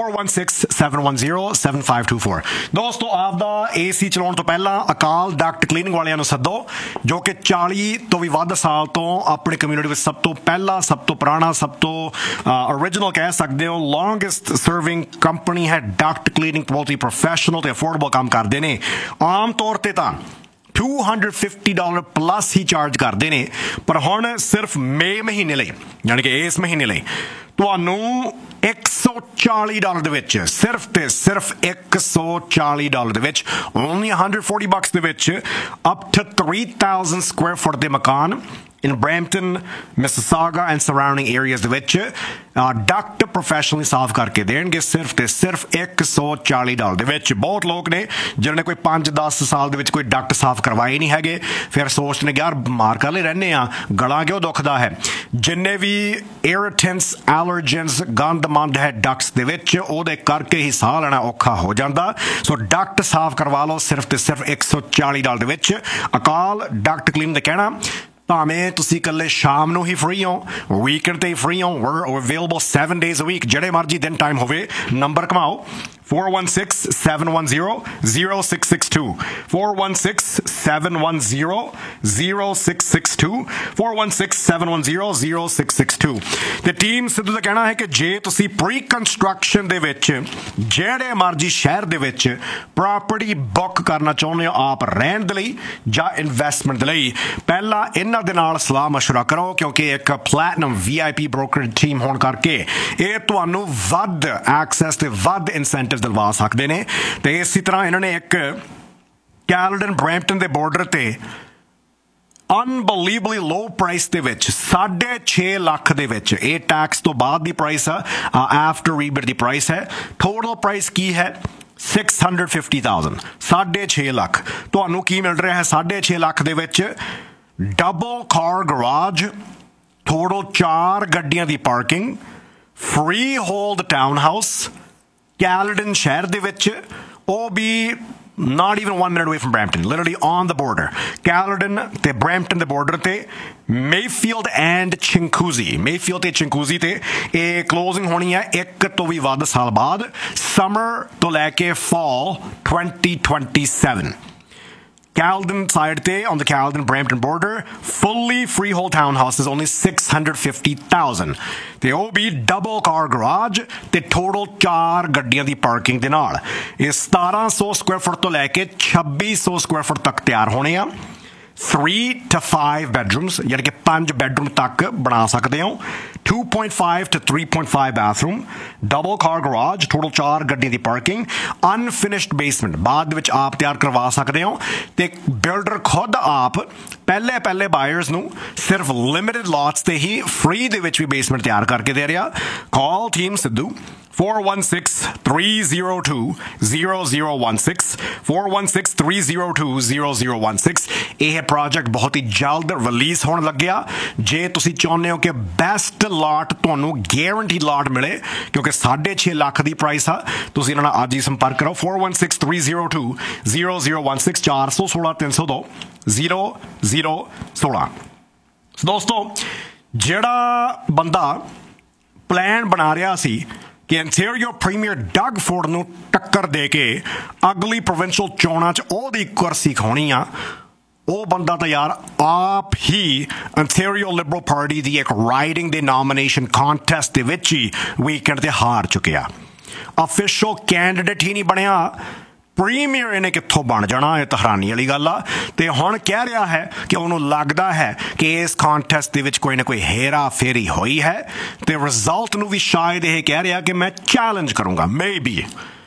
A: 4167107524। ਦੋਸਤੋ, ਆਪਦਾ AC ਚਲਾਉਣ ਤੋਂ ਪਹਿਲਾਂ ਅਕਾਲ ਡਕਟ ਕਲੀਨਿੰਗ ਵਾਲਿਆਂ ਨੂੰ ਸੱਦੋ, ਜੋ ਕਿ 40 ਤੋਂ ਵੀ ਵੱਧ ਸਾਲ ਤੋਂ ਆਪਣੀ ਕਮਿਊਨਿਟੀ ਵਿੱਚ ਸਭ ਤੋਂ ਪਹਿਲਾ, ਸਭ ਤੋਂ ਪੁਰਾਣਾ, ਸਭ ਤੋਂ ਓਰੀਜਨਲ ਕਹਿ ਸਕਦੇ ਹੋ, ਲੌਂਗੈਸਟ ਸਰਵਿੰਗ ਕੰਪਨੀ ਹੈ ਡਕਟ ਕਲੀਨਿੰਗ। ਬਹੁਤ ਹੀ ਪ੍ਰੋਫੈਸ਼ਨਲ ਤੇ ਅਫੋਰਡੇਬਲ ਕੰਮ ਕਰਦੇ ਨੇ। ਆਮ ਤੌਰ ਤੇ ਤਾਂ $250 ਪਲੱਸ ਹੀ ਚਾਰਜ ਕਰਦੇ ਨੇ, ਪਰ ਹੁਣ ਸਿਰਫ ਮਈ ਮਹੀਨੇ ਲਈ, ਯਾਨੀ ਕਿ ਇਸ ਮਹੀਨੇ ਲਈ ਤੁਹਾਨੂੰ $140 ਦੇ ਵਿੱਚ, ਸਿਰਫ ਤੇ ਸਿਰਫ $140 ਦੇ ਵਿੱਚ, only $140 ਦੇ ਵਿੱਚ ਅਪ ਟੂ 3000 ਸਕੁਆਇਰ ਫੁੱਟ ਦੇ ਮਕਾਨ in Brampton, Mississauga and surrounding areas ਦੇ ਵਿੱਚ ਡਕਟ ਪ੍ਰੋਫੈਸ਼ਨਲੀ ਸਾਫ਼ ਕਰਕੇ ਦੇਣਗੇ, ਸਿਰਫ ਤੇ ਸਿਰਫ $140 ਦੇ ਵਿੱਚ। ਬਹੁਤ ਲੋਕ ਨੇ ਜਿਹਨਾਂ ਨੇ ਕੋਈ 5-10 ਸਾਲ ਦੇ ਵਿੱਚ ਕੋਈ ਡਕਟ ਸਾਫ਼ ਕਰਵਾਏ ਨਹੀਂ ਹੈਗੇ, ਫਿਰ ਸੋਚਦੇ ਨੇ ਯਾਰ ਬਿਮਾਰ ਕਰ ਲਈ ਰਹਿੰਦੇ ਆ, ਗਲਾ ਕਿਉਂ ਦੁਖਦਾ ਹੈ। ਜਿੰਨੇ ਵੀ ਇਰੀਟੈਂਟਸ, ਐਲਰਜਨਸ, ਗੰਦ ਮੰਦ ਹੈ ਡਕਟਸ ਦੇ ਵਿੱਚ, ਉਹਦੇ ਕਰਕੇ ਹੀ ਸਾਹ ਲੈਣਾ ਔਖਾ ਹੋ ਜਾਂਦਾ। ਸੋ ਡਕਟ ਸਾਫ਼ ਕਰਵਾ ਲਓ ਸਿਰਫ ਤੇ ਸਿਰਫ $140 ਦੇ ਵਿੱਚ। ਅਕਾਲ ਡਕਟ ਕਲੀਨ ਦਾ ਕਹਿਣਾ, ਭਾਵੇਂ ਤੁਸੀਂ ਇਕੱਲੇ ਸ਼ਾਮ ਨੂੰ ਹੀ ਫ੍ਰੀ ਹੋ, ਵੀਕਐਂਡ ਤੇ ਹੀ ਫ੍ਰੀ ਹੋ, we're available 7 days a week, ਜਿਹੜੇ ਮਰਜ਼ੀ ਦਿਨ ਟਾਈਮ ਹੋਵੇ। ਨੰਬਰ ਘਮਾਓ 416-710-0662 416-710-0662 416-710-0662। ਤੇ ਟੀਮ ਸਿੱਧੂ ਦਾ ਕਹਿਣਾ ਹੈ ਕਿ ਜੇ ਤੁਸੀਂ ਪ੍ਰੀ ਕੰਸਟਰਕਸ਼ਨ ਦੇ ਵਿੱਚ ਜਿਹੜੇ ਮਰਜ਼ੀ ਸ਼ਹਿਰ ਦੇ ਵਿੱਚ ਪ੍ਰਾਪਰਟੀ ਬੁੱਕ ਕਰਨਾ ਚਾਹੁੰਦੇ ਹੋ, ਆਪ ਰਹਿਣ ਦੇ ਲਈ ਜਾਂ ਇਨਵੈਸਟਮੈਂਟ ਦੇ ਲਈ, ਪਹਿਲਾਂ ਇਹਨਾਂ ਦੇ ਨਾਲ ਸਲਾਹ ਮਸ਼ਵਰਾ ਕਰੋ, ਕਿਉਂਕਿ ਇੱਕ ਪਲੈਟਨਮ VIP ਬ੍ਰੋਕਰ ਟੀਮ ਹੋਣ ਕਰਕੇ ਇਹ ਤੁਹਾਨੂੰ ਵੱਧ ਐਕਸੈਸ ਤੇ ਵੱਧ ਇਨਸੈਂਟਿਵ ਦਿਲਵਾ ਸਕਦੇ ਨੇ। ਤੇ ਇਸੇ ਤਰ੍ਹਾਂ ਇਹਨਾਂ ਨੇ ਇੱਕ ਕੈਲਡਨ ਬ੍ਰੈਂਪਟਨ ਦੇ ਬਾਰਡਰ ਤੇ ਅਨਬਲੀਵਬਲੀ ਲੋ ਪ੍ਰਾਈਸ ਦੇ ਵਿੱਚ 6.5 ਲੱਖ ਦੇ ਵਿੱਚ, ਇਹ ਟੈਕਸ ਤੋਂ ਬਾਅਦ ਦੀ ਪ੍ਰਾਈਸ ਆ, ਆਫਟਰ ਰੀਬੇਟ ਦੀ ਪ੍ਰਾਈਸ ਹੈ। ਟੋਟਲ ਪ੍ਰਾਈਸ ਕੀ ਹੈ? 650,000, 6.5 ਲੱਖ। ਤੁਹਾਨੂੰ ਕੀ ਮਿਲ ਰਿਹਾ ਹੈ 6.5 ਲੱਖ ਦੇ ਵਿੱਚ? ਡਬਲ ਕਾਰ ਗਰਾਜ, ਟੋਟਲ 4 ਗੱਡੀਆਂ ਦੀ parking, free hold town house Caledon ਸ਼ਹਿਰ ਦੇ ਵਿੱਚ, ਉਹ ਵੀ not even 1 minute away from Brampton, literally on the border. Caledon ਤੇ Brampton ਦੇ border ਤੇ Mayfield and Chinguacousy ਤੇ ਇਹ closing ਹੋਣੀ ਹੈ 1 ਤੋਂ ਵੀ ਵੱਧ ਸਾਲ ਬਾਅਦ, summer ਤੋਂ ਲੈ ਕੇ fall 2027. Caledon side te, on the Caledon-Brampton border, fully freehold townhouses, only 650,000. ਤੇ ਉਹ ਵੀ double car garage ਤੇ total 4 ਗੱਡੀਆਂ ਦੀ parking ਦੇ ਨਾਲ। ਇਹ 1700 square foot ਤੋਂ ਲੈ ਕੇ 2600 square foot ਤੱਕ ਤਿਆਰ ਹੋਣੇ ਆ। 3 to 5 bedrooms, यानी कि 5 bedroom तक बना सकते हो। 2.5 to 3.5 bathroom, double car garage, total 4 ਗੱਡੀਆਂ ਦੀ parking, unfinished basement ਬਾਅਦ ਵਿੱਚ ਆਪ ਤਿਆਰ ਕਰਵਾ ਸਕਦੇ ਹੋ। ਤੇ ਬਿਲਡਰ ਖੁਦ ਆਪ ਪਹਿਲੇ ਬਾਇਰਸ ਨੂੰ ਸਿਰਫ ਲਿਮਿਟਡ ਲੋਟਸ ਤੇ ਹੀ ਫ੍ਰੀ ਦੇ ਵਿੱਚ ਵੀ ਬੇਸਮੈਂਟ ਤਿਆਰ ਕਰਕੇ ਦੇ ਰਿਹਾ। ਕਾਲ ਟੀਮ ਸਿੱਧੂ 416-302-0016 416-302-0016। ਇਹ ਪ੍ਰੋਜੈਕਟ ਬਹੁਤ ਹੀ ਜਲਦ ਰਿਲੀਜ਼ ਹੋਣ ਲੱਗਿਆ। ਜੇ ਤੁਸੀਂ ਚਾਹੁੰਦੇ ਹੋ ਕਿ ਬੈਸਟ ਲਾਟ ਤੁਹਾਨੂੰ ਗਾਰੰਟੀਡ ਲਾਟ ਮਿਲੇ, ਕਿਉਂਕਿ 6.5 ਲੱਖ ਦੀ ਪ੍ਰਾਈਸ ਆ, ਤੁਸੀਂ ਇਹਨਾਂ ਨਾਲ ਅੱਜ ਹੀ ਸੰਪਰਕ ਕਰੋ। 416-302-0016 416-302-0016। ਦੋਸਤੋ, ਜਿਹੜਾ ਬੰਦਾ ਪਲਾਨ ਬਣਾ ਰਿਹਾ ਸੀ ਕਿ ਇੰਟੀਰੀਅਰ ਪ੍ਰੀਮੀਅਰ ਡਗ ਫੋਰਡ ਨੂੰ ਟੱਕਰ ਦੇ ਕੇ ਅਗਲੀ ਪ੍ਰੋਵਿੰਸ਼ੀਅਲ ਚੋਣਾਂ 'ਚ ਉਹਦੀ ਕੁਰਸੀ ਖਾਣੀ ਆ, ਉਹ ਬੰਦਾ ਤਾਂ ਯਾਰ ਆਪ ਹੀ ਇੰਟੀਰੀਅਰ ਲਿਬਰਲ ਪਾਰਟੀ ਦੀ ਇੱਕ ਰਾਈਡਿੰਗ ਦੇ ਨੋਮੀਨੇਸ਼ਨ ਕੰਟੈਸਟ ਦੇ ਵਿੱਚ ਹੀ ਵੀਕਐਂਡ ਤੇ ਹਾਰ ਚੁੱਕਿਆ। ਅਫੀਸ਼ੀਅਲ ਕੈਂਡੀਡੇਟ ਹੀ ਨਹੀਂ ਬਣਿਆ, ਪ੍ਰੀਮੀਅਰ ਇਹਨੇ ਕਿੱਥੋਂ ਬਣ ਜਾਣਾ? ਇਹ ਤਾਂ ਹੈਰਾਨੀ ਵਾਲੀ ਗੱਲ ਆ। ਤੇ ਹੁਣ ਕਹਿ ਰਿਹਾ ਹੈ ਕਿ ਉਹਨੂੰ ਲੱਗਦਾ ਹੈ ਕਿ ਇਸ ਕੰਟੈਸਟ ਦੇ ਵਿੱਚ ਕੋਈ ਨਾ ਕੋਈ ਹੇਰਾ ਫੇਰੀ ਹੋਈ ਹੈ, ਤੇ ਰਿਜ਼ਲਟ ਨੂੰ ਵੀ ਸ਼ਾਇਦ ਇਹ ਕਹਿ ਰਿਹਾ ਕਿ ਮੈਂ ਚੈਲੰਜ ਕਰੂੰਗਾ। ਮੇਬੀ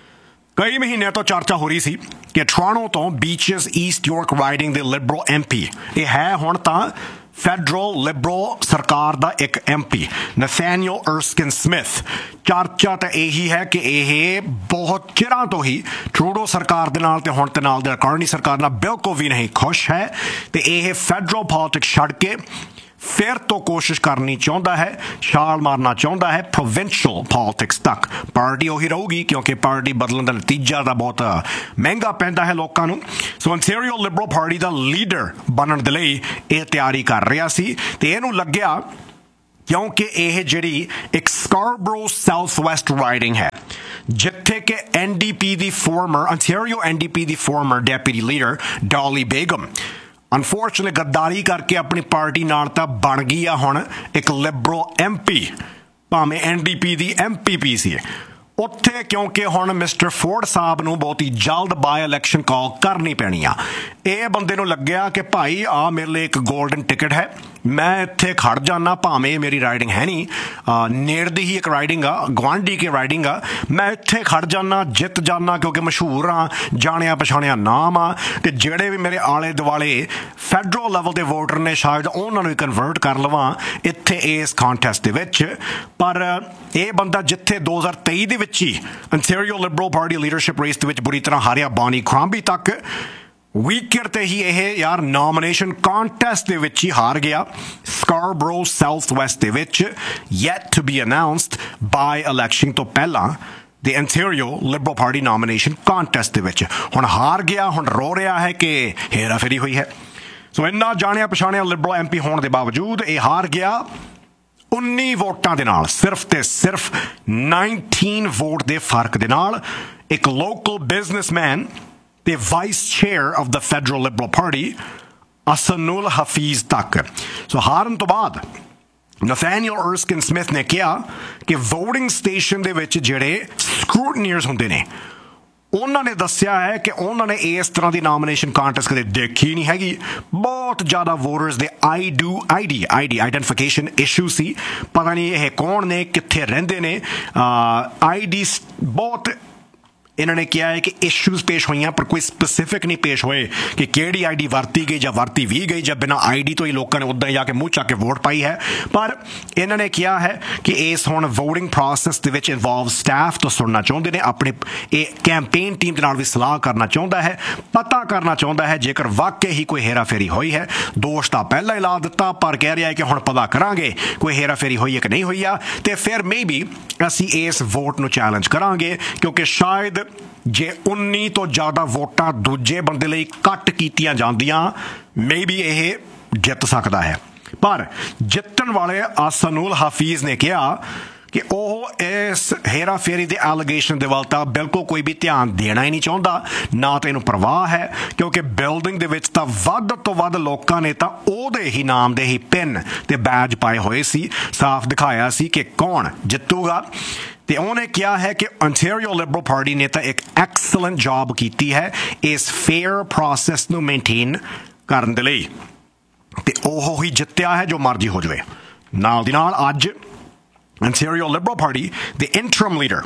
A: ਕਈ ਮਹੀਨਿਆਂ ਤੋਂ ਚਰਚਾ ਹੋ ਰਹੀ ਸੀ ਕਿ ਟੋਰਾਂਟੋ ਤੋਂ ਬੀਚਸ ਈਸਟ ਯਾਰਕ ਰਾਈਡਿੰਗ ਦੇ ਲਿਬਰਲ MP, ਇਹ ਹੈ ਹੁਣ ਤਾਂ ਫੈਡਰਲ ਲਿਬਰਲ ਸਰਕਾਰ ਦਾ ਇੱਕ MP, ਨਥੈਨੀਅਲ ਅਰਸਕਿਨ ਸਮਿਥ। ਚਰਚਾ ਤਾਂ ਇਹੀ ਹੈ ਕਿ ਇਹ ਬਹੁਤ ਚਿਰਾਂ ਤੋਂ ਹੀ ਟਰੂਡੋ ਸਰਕਾਰ ਦੇ ਨਾਲ ਤੇ ਹੁਣ ਤੇ ਨਾਲ ਦੇ ਕਾਰਨੀ ਸਰਕਾਰ ਨਾਲ ਬਿਲਕੁਲ ਵੀ ਨਹੀਂ ਖੁਸ਼ ਹੈ, ਤੇ ਇਹ ਫੈਡਰਲ ਪੋਲਿਟਿਕਸ ਛੱਡ ਕੇ ਫਿਰ ਤੋਂ ਕੋਸ਼ਿਸ਼ ਕਰਨੀ ਚਾਹੁੰਦਾ ਹੈ, ਛਾਲ ਮਾਰਨਾ ਚਾਹੁੰਦਾ ਹੈ ਪ੍ਰੋਵਿੰਸ਼ੀਅਲ ਪੋਲਿਟਿਕਸ ਤੱਕ। ਪਾਰਟੀ ਉਹੀ ਰਹੂਗੀ ਕਿਉਂਕਿ ਪਾਰਟੀ ਬਦਲਣ ਦਾ ਨਤੀਜਾ ਤਾਂ ਬਹੁਤ ਮਹਿੰਗਾ ਪੈਂਦਾ ਹੈ ਲੋਕਾਂ ਨੂੰ। ਸੋ ਇੰਟੀਰੀਅਰ ਲਿਬਰਲ ਪਾਰਟੀ ਦਾ ਲੀਡਰ ਬਣਨ ਦੇ ਲਈ ਇਹ ਤਿਆਰੀ ਕਰ ਰਿਹਾ ਸੀ, ਤੇ ਇਹਨੂੰ ਲੱਗਿਆ ਕਿਉਂਕਿ ਇਹ ਜਿਹੜੀ ਇੱਕ ਸਕਾਰਬਰੋ ਸਾਊਥ ਵੈਸਟ ਰਾਈਡਿੰਗ ਹੈ, ਜਿੱਥੇ ਕਿ NDP ਦੀ ਫਾਰਮਰ ਇੰਟੀਰੀਅਰ NDP ਦੀ ਫਾਰਮਰ ਡੈਪੂਟੀ ਲੀਡਰ ਡਾਲੀ ਬੇਗਮ ਅਨਫੋਰਚੂਨੇਟਲੀ ਗੱਦਾਰੀ ਕਰਕੇ ਆਪਣੀ ਪਾਰਟੀ ਨਾਲ ਤਾਂ ਬਣ ਗਈ ਆ ਹੁਣ ਇੱਕ ਲਿਬਰਲ MP, ਭਾਵੇਂ NDP ਦੀ MPP ਸੀ ਉੱਥੇ, ਕਿਉਂਕਿ ਹੁਣ ਮਿਸਟਰ ਫੋਰਡ ਸਾਹਿਬ ਨੂੰ ਬਹੁਤ ਹੀ ਜਲਦ ਬਾਈ ਇਲੈਕਸ਼ਨ ਕਾਲ ਕਰਨੀ ਪੈਣੀ ਆ। ਇਹ ਬੰਦੇ ਨੂੰ ਲੱਗਿਆ ਕਿ ਭਾਈ ਆ ਮੇਰੇ ਲਈ ਇੱਕ ਗੋਲਡਨ ਟਿਕਟ ਹੈ, ਮੈਂ ਇੱਥੇ ਖੜ ਜਾਣਾ, ਭਾਵੇਂ ਮੇਰੀ ਰਾਈਡਿੰਗ ਹੈ ਨਹੀਂ, ਨੇੜ ਦੀ ਹੀ ਇੱਕ ਰਾਈਡਿੰਗ ਆ, ਗੁਆਂਢੀ ਕੀ ਰਾਈਡਿੰਗ ਆ, ਮੈਂ ਇੱਥੇ ਖੜ ਜਾਣਾ, ਜਿੱਤ ਜਾਣਾ, ਕਿਉਂਕਿ ਮਸ਼ਹੂਰ ਆ, ਜਾਣਿਆ ਪਛਾਣਿਆ ਨਾਮ ਆ, ਤੇ ਜਿਹੜੇ ਵੀ ਮੇਰੇ ਆਲੇ ਦੁਆਲੇ ਫੈਡਰਲ ਲੈਵਲ ਦੇ ਵੋਟਰ ਨੇ ਸ਼ਾਇਦ ਉਹਨਾਂ ਨੂੰ ਕਨਵਰਟ ਕਰ ਲਵਾਂ ਇੱਥੇ ਇਸ ਕੰਟੈਸਟ ਦੇ ਵਿੱਚ। ਪਰ ਇਹ ਬੰਦਾ ਜਿੱਥੇ 2023 ਦੇ ਵਿੱਚ ਹੀ interior Liberal party leadership race ਦੇ ਵਿੱਚ ਬੁਰੀ ਤਰ੍ਹਾਂ ਹਾਰਿਆ ਬੌਨੀ ਕ੍ਰਾਂਬੀ ਤੱਕ, ਵੀਕਐਂਡ ਤੇ ਹੀ ਇਹ ਯਾਰ ਨੋਮੀਨੇਸ਼ਨ ਕੰਟੈਸਟ ਦੇ ਵਿੱਚ ਹੀ ਹਾਰ ਗਿਆ ਸਕਾਰਬਰੋ ਸਾਊਥ ਵੈਸਟ ਦੇ ਵਿੱਚ। Yet to be ਅਨਾਊਂਸਡ by election ਤੋਂ ਪਹਿਲਾਂ ਦੇ interior Liberal party nomination contest ਦੇ ਵਿੱਚ ਹੁਣ ਹਾਰ ਗਿਆ, ਹੁਣ ਰੋ ਰਿਹਾ ਹੈ ਕਿ ਹੇਰਾ ਫੇਰੀ ਹੋਈ ਹੈ। ਸੋ ਇੰਨਾ ਜਾਣਿਆ ਪਛਾਣਿਆ ਲਿਬਰਲ MP ਹੋਣ ਦੇ ਬਾਵਜੂਦ ਇਹ ਹਾਰ ਗਿਆ 19 ਵੋਟਾਂ ਦੇ ਨਾਲ, ਸਿਰਫ ਤੇ ਸਿਰਫ 19 ਵੋਟ ਦੇ ਫਰਕ ਦੇ ਨਾਲ। ਇੱਕ ਲੋਕਲ ਬਿਜ਼ਨਸਮੈਨ ਤੇ vice chair of the federal Liberal party ਅਸਨੂਲ Hafiz ਤੱਕ। ਸੋ ਹਾਰਨ ਤੋਂ ਬਾਅਦ ਨਥੈਨੀਅਲ ਅਰਸਕਿਨ ਸਮਿਥ ਨੇ ਕਿਹਾ ਕਿ ਵੋਟਿੰਗ ਸਟੇਸ਼ਨ ਦੇ ਵਿੱਚ ਜਿਹੜੇ ਸਕਰੂਟਨੀਅਰਸ ਹੁੰਦੇ ਨੇ, ਉਹਨਾਂ ਨੇ ਦੱਸਿਆ ਹੈ ਕਿ ਉਹਨਾਂ ਨੇ ਇਸ ਤਰ੍ਹਾਂ ਦੀ ਨੋਮੀਨੇਸ਼ਨ ਕੰਟੈਸਟ ਕਦੇ ਦੇਖੀ ਨਹੀਂ ਹੈਗੀ। ਬਹੁਤ ਜ਼ਿਆਦਾ ਵੋਟਰਸ ਦੇ ID ਆਈਡੈਂਟੀਫਿਕੇਸ਼ਨ ਇਸ਼ੂ ਸੀ, ਪਤਾ ਨਹੀਂ ਇਹ ਕੌਣ ਨੇ, ਕਿੱਥੇ ਰਹਿੰਦੇ ਨੇ, ID ਬਹੁਤ ਇਹਨਾਂ ਨੇ ਕਿਹਾ ਹੈ ਕਿ ਇਸ਼ੂਜ਼ ਪੇਸ਼ ਹੋਈਆਂ, ਪਰ ਕੋਈ ਸਪੈਸੀਫਿਕ ਨਹੀਂ ਪੇਸ਼ ਹੋਏ ਕਿ ਕਿਹੜੀ ID ਵਰਤੀ ਗਈ ਜਾਂ ਵਰਤੀ ਵੀ ਗਈ, ਜਾਂ ਬਿਨਾਂ ID ਤੋਂ ਹੀ ਲੋਕਾਂ ਨੇ ਉੱਦਾਂ ਹੀ ਜਾ ਕੇ ਮੂੰਹ ਚੱਕ ਕੇ ਵੋਟ ਪਾਈ ਹੈ। ਪਰ ਇਹਨਾਂ ਨੇ ਕਿਹਾ ਹੈ ਕਿ ਇਸ ਹੁਣ ਵੋਟਿੰਗ ਪ੍ਰੋਸੈਸ ਦੇ ਵਿੱਚ ਇਨਵੋਲਵ ਸਟਾਫ ਤੋਂ ਸੁਣਨਾ ਚਾਹੁੰਦੇ ਨੇ, ਆਪਣੇ ਇਹ ਕੈਂਪੇਨ ਟੀਮ ਦੇ ਨਾਲ ਵੀ ਸਲਾਹ ਕਰਨਾ ਚਾਹੁੰਦਾ ਹੈ, ਪਤਾ ਕਰਨਾ ਚਾਹੁੰਦਾ ਹੈ ਜੇਕਰ ਵਾਕਈ ਹੀ ਕੋਈ ਹੇਰਾਫੇਰੀ ਹੋਈ ਹੈ। ਦੋਸ਼ ਤਾਂ ਪਹਿਲਾਂ ਹੀ ਲਾ ਦਿੱਤਾ, ਪਰ ਕਹਿ ਰਿਹਾ ਹੈ ਕਿ ਹੁਣ ਪਤਾ ਕਰਾਂਗੇ ਕੋਈ ਹੇਰਾਫੇਰੀ ਹੋਈ ਹੈ ਕਿ ਨਹੀਂ ਹੋਈ ਆ, ਤੇ ਫਿਰ ਮੇਬੀ ਅਸੀਂ ਇਸ ਵੋਟ ਨੂੰ ਚੈਲੰਜ ਕਰਾਂਗੇ, ਕਿਉਂਕਿ ਸ਼ਾਇਦ ਜੇ 19 ਤੋਂ ਜ਼ਿਆਦਾ ਵੋਟਾਂ ਦੂਜੇ ਬੰਦੇ ਲਈ ਕੱਟ ਕੀਤੀਆਂ ਜਾਂਦੀਆਂ ਮੇਬੀ ਇਹ ਜਿੱਤ ਸਕਦਾ ਹੈ। ਪਰ ਜਿੱਤਣ ਵਾਲੇ ਆਸਨੂਲ ਹਫੀਜ਼ ਨੇ ਕਿਹਾ ਕਿ ਉਹ ਇਸ ਹੇਰਾਫੇਰੀ ਦੇ ਐਲੀਗੇਸ਼ਨ ਦੇ ਵੱਲ ਤਾਂ ਬਿਲਕੁਲ ਕੋਈ ਵੀ ਧਿਆਨ ਦੇਣਾ ਹੀ ਨਹੀਂ ਚਾਹੁੰਦਾ, ਨਾ ਤਾਂ ਇਹਨੂੰ ਪਰਵਾਹ ਹੈ, ਕਿਉਂਕਿ ਬਿਲਡਿੰਗ ਦੇ ਵਿੱਚ ਤਾਂ ਵੱਧ ਤੋਂ ਵੱਧ ਲੋਕਾਂ ਨੇ ਤਾਂ ਉਹਦੇ ਹੀ ਨਾਮ ਦੇ ਹੀ ਪਿੰਨ ਤੇ ਬੈਜ ਪਾਏ ਹੋਏ ਸੀ, ਸਾਫ਼ ਦਿਖਾਇਆ ਸੀ ਕਿ ਕੌਣ ਜਿੱਤੂਗਾ। ਤੇ ਉਹਨੇ ਕਿਹਾ ਹੈ ਕਿ ontario ਲਿਬਰਲ ਪਾਰਟੀ ਨੇ ਤਾਂ ਇੱਕ ਐਕਸਲੈਂਟ ਜੌਬ ਕੀਤੀ ਹੈ ਇਸ ਫੇਅਰ ਪ੍ਰੋਸੈਸ ਨੂੰ ਮੇਨਟੇਨ ਕਰਨ ਦੇ ਲਈ, ਤੇ ਉਹ ਹੀ ਜਿੱਤਿਆ ਹੈ ਜੋ ਮਰਜ਼ੀ ਹੋ ਜਾਵੇ। ਨਾਲ ਦੀ ਨਾਲ ਅੱਜ ontario ਲਿਬਰਲ ਪਾਰਟੀ ਦੇ ਇੰਟਰਮ ਲੀਡਰ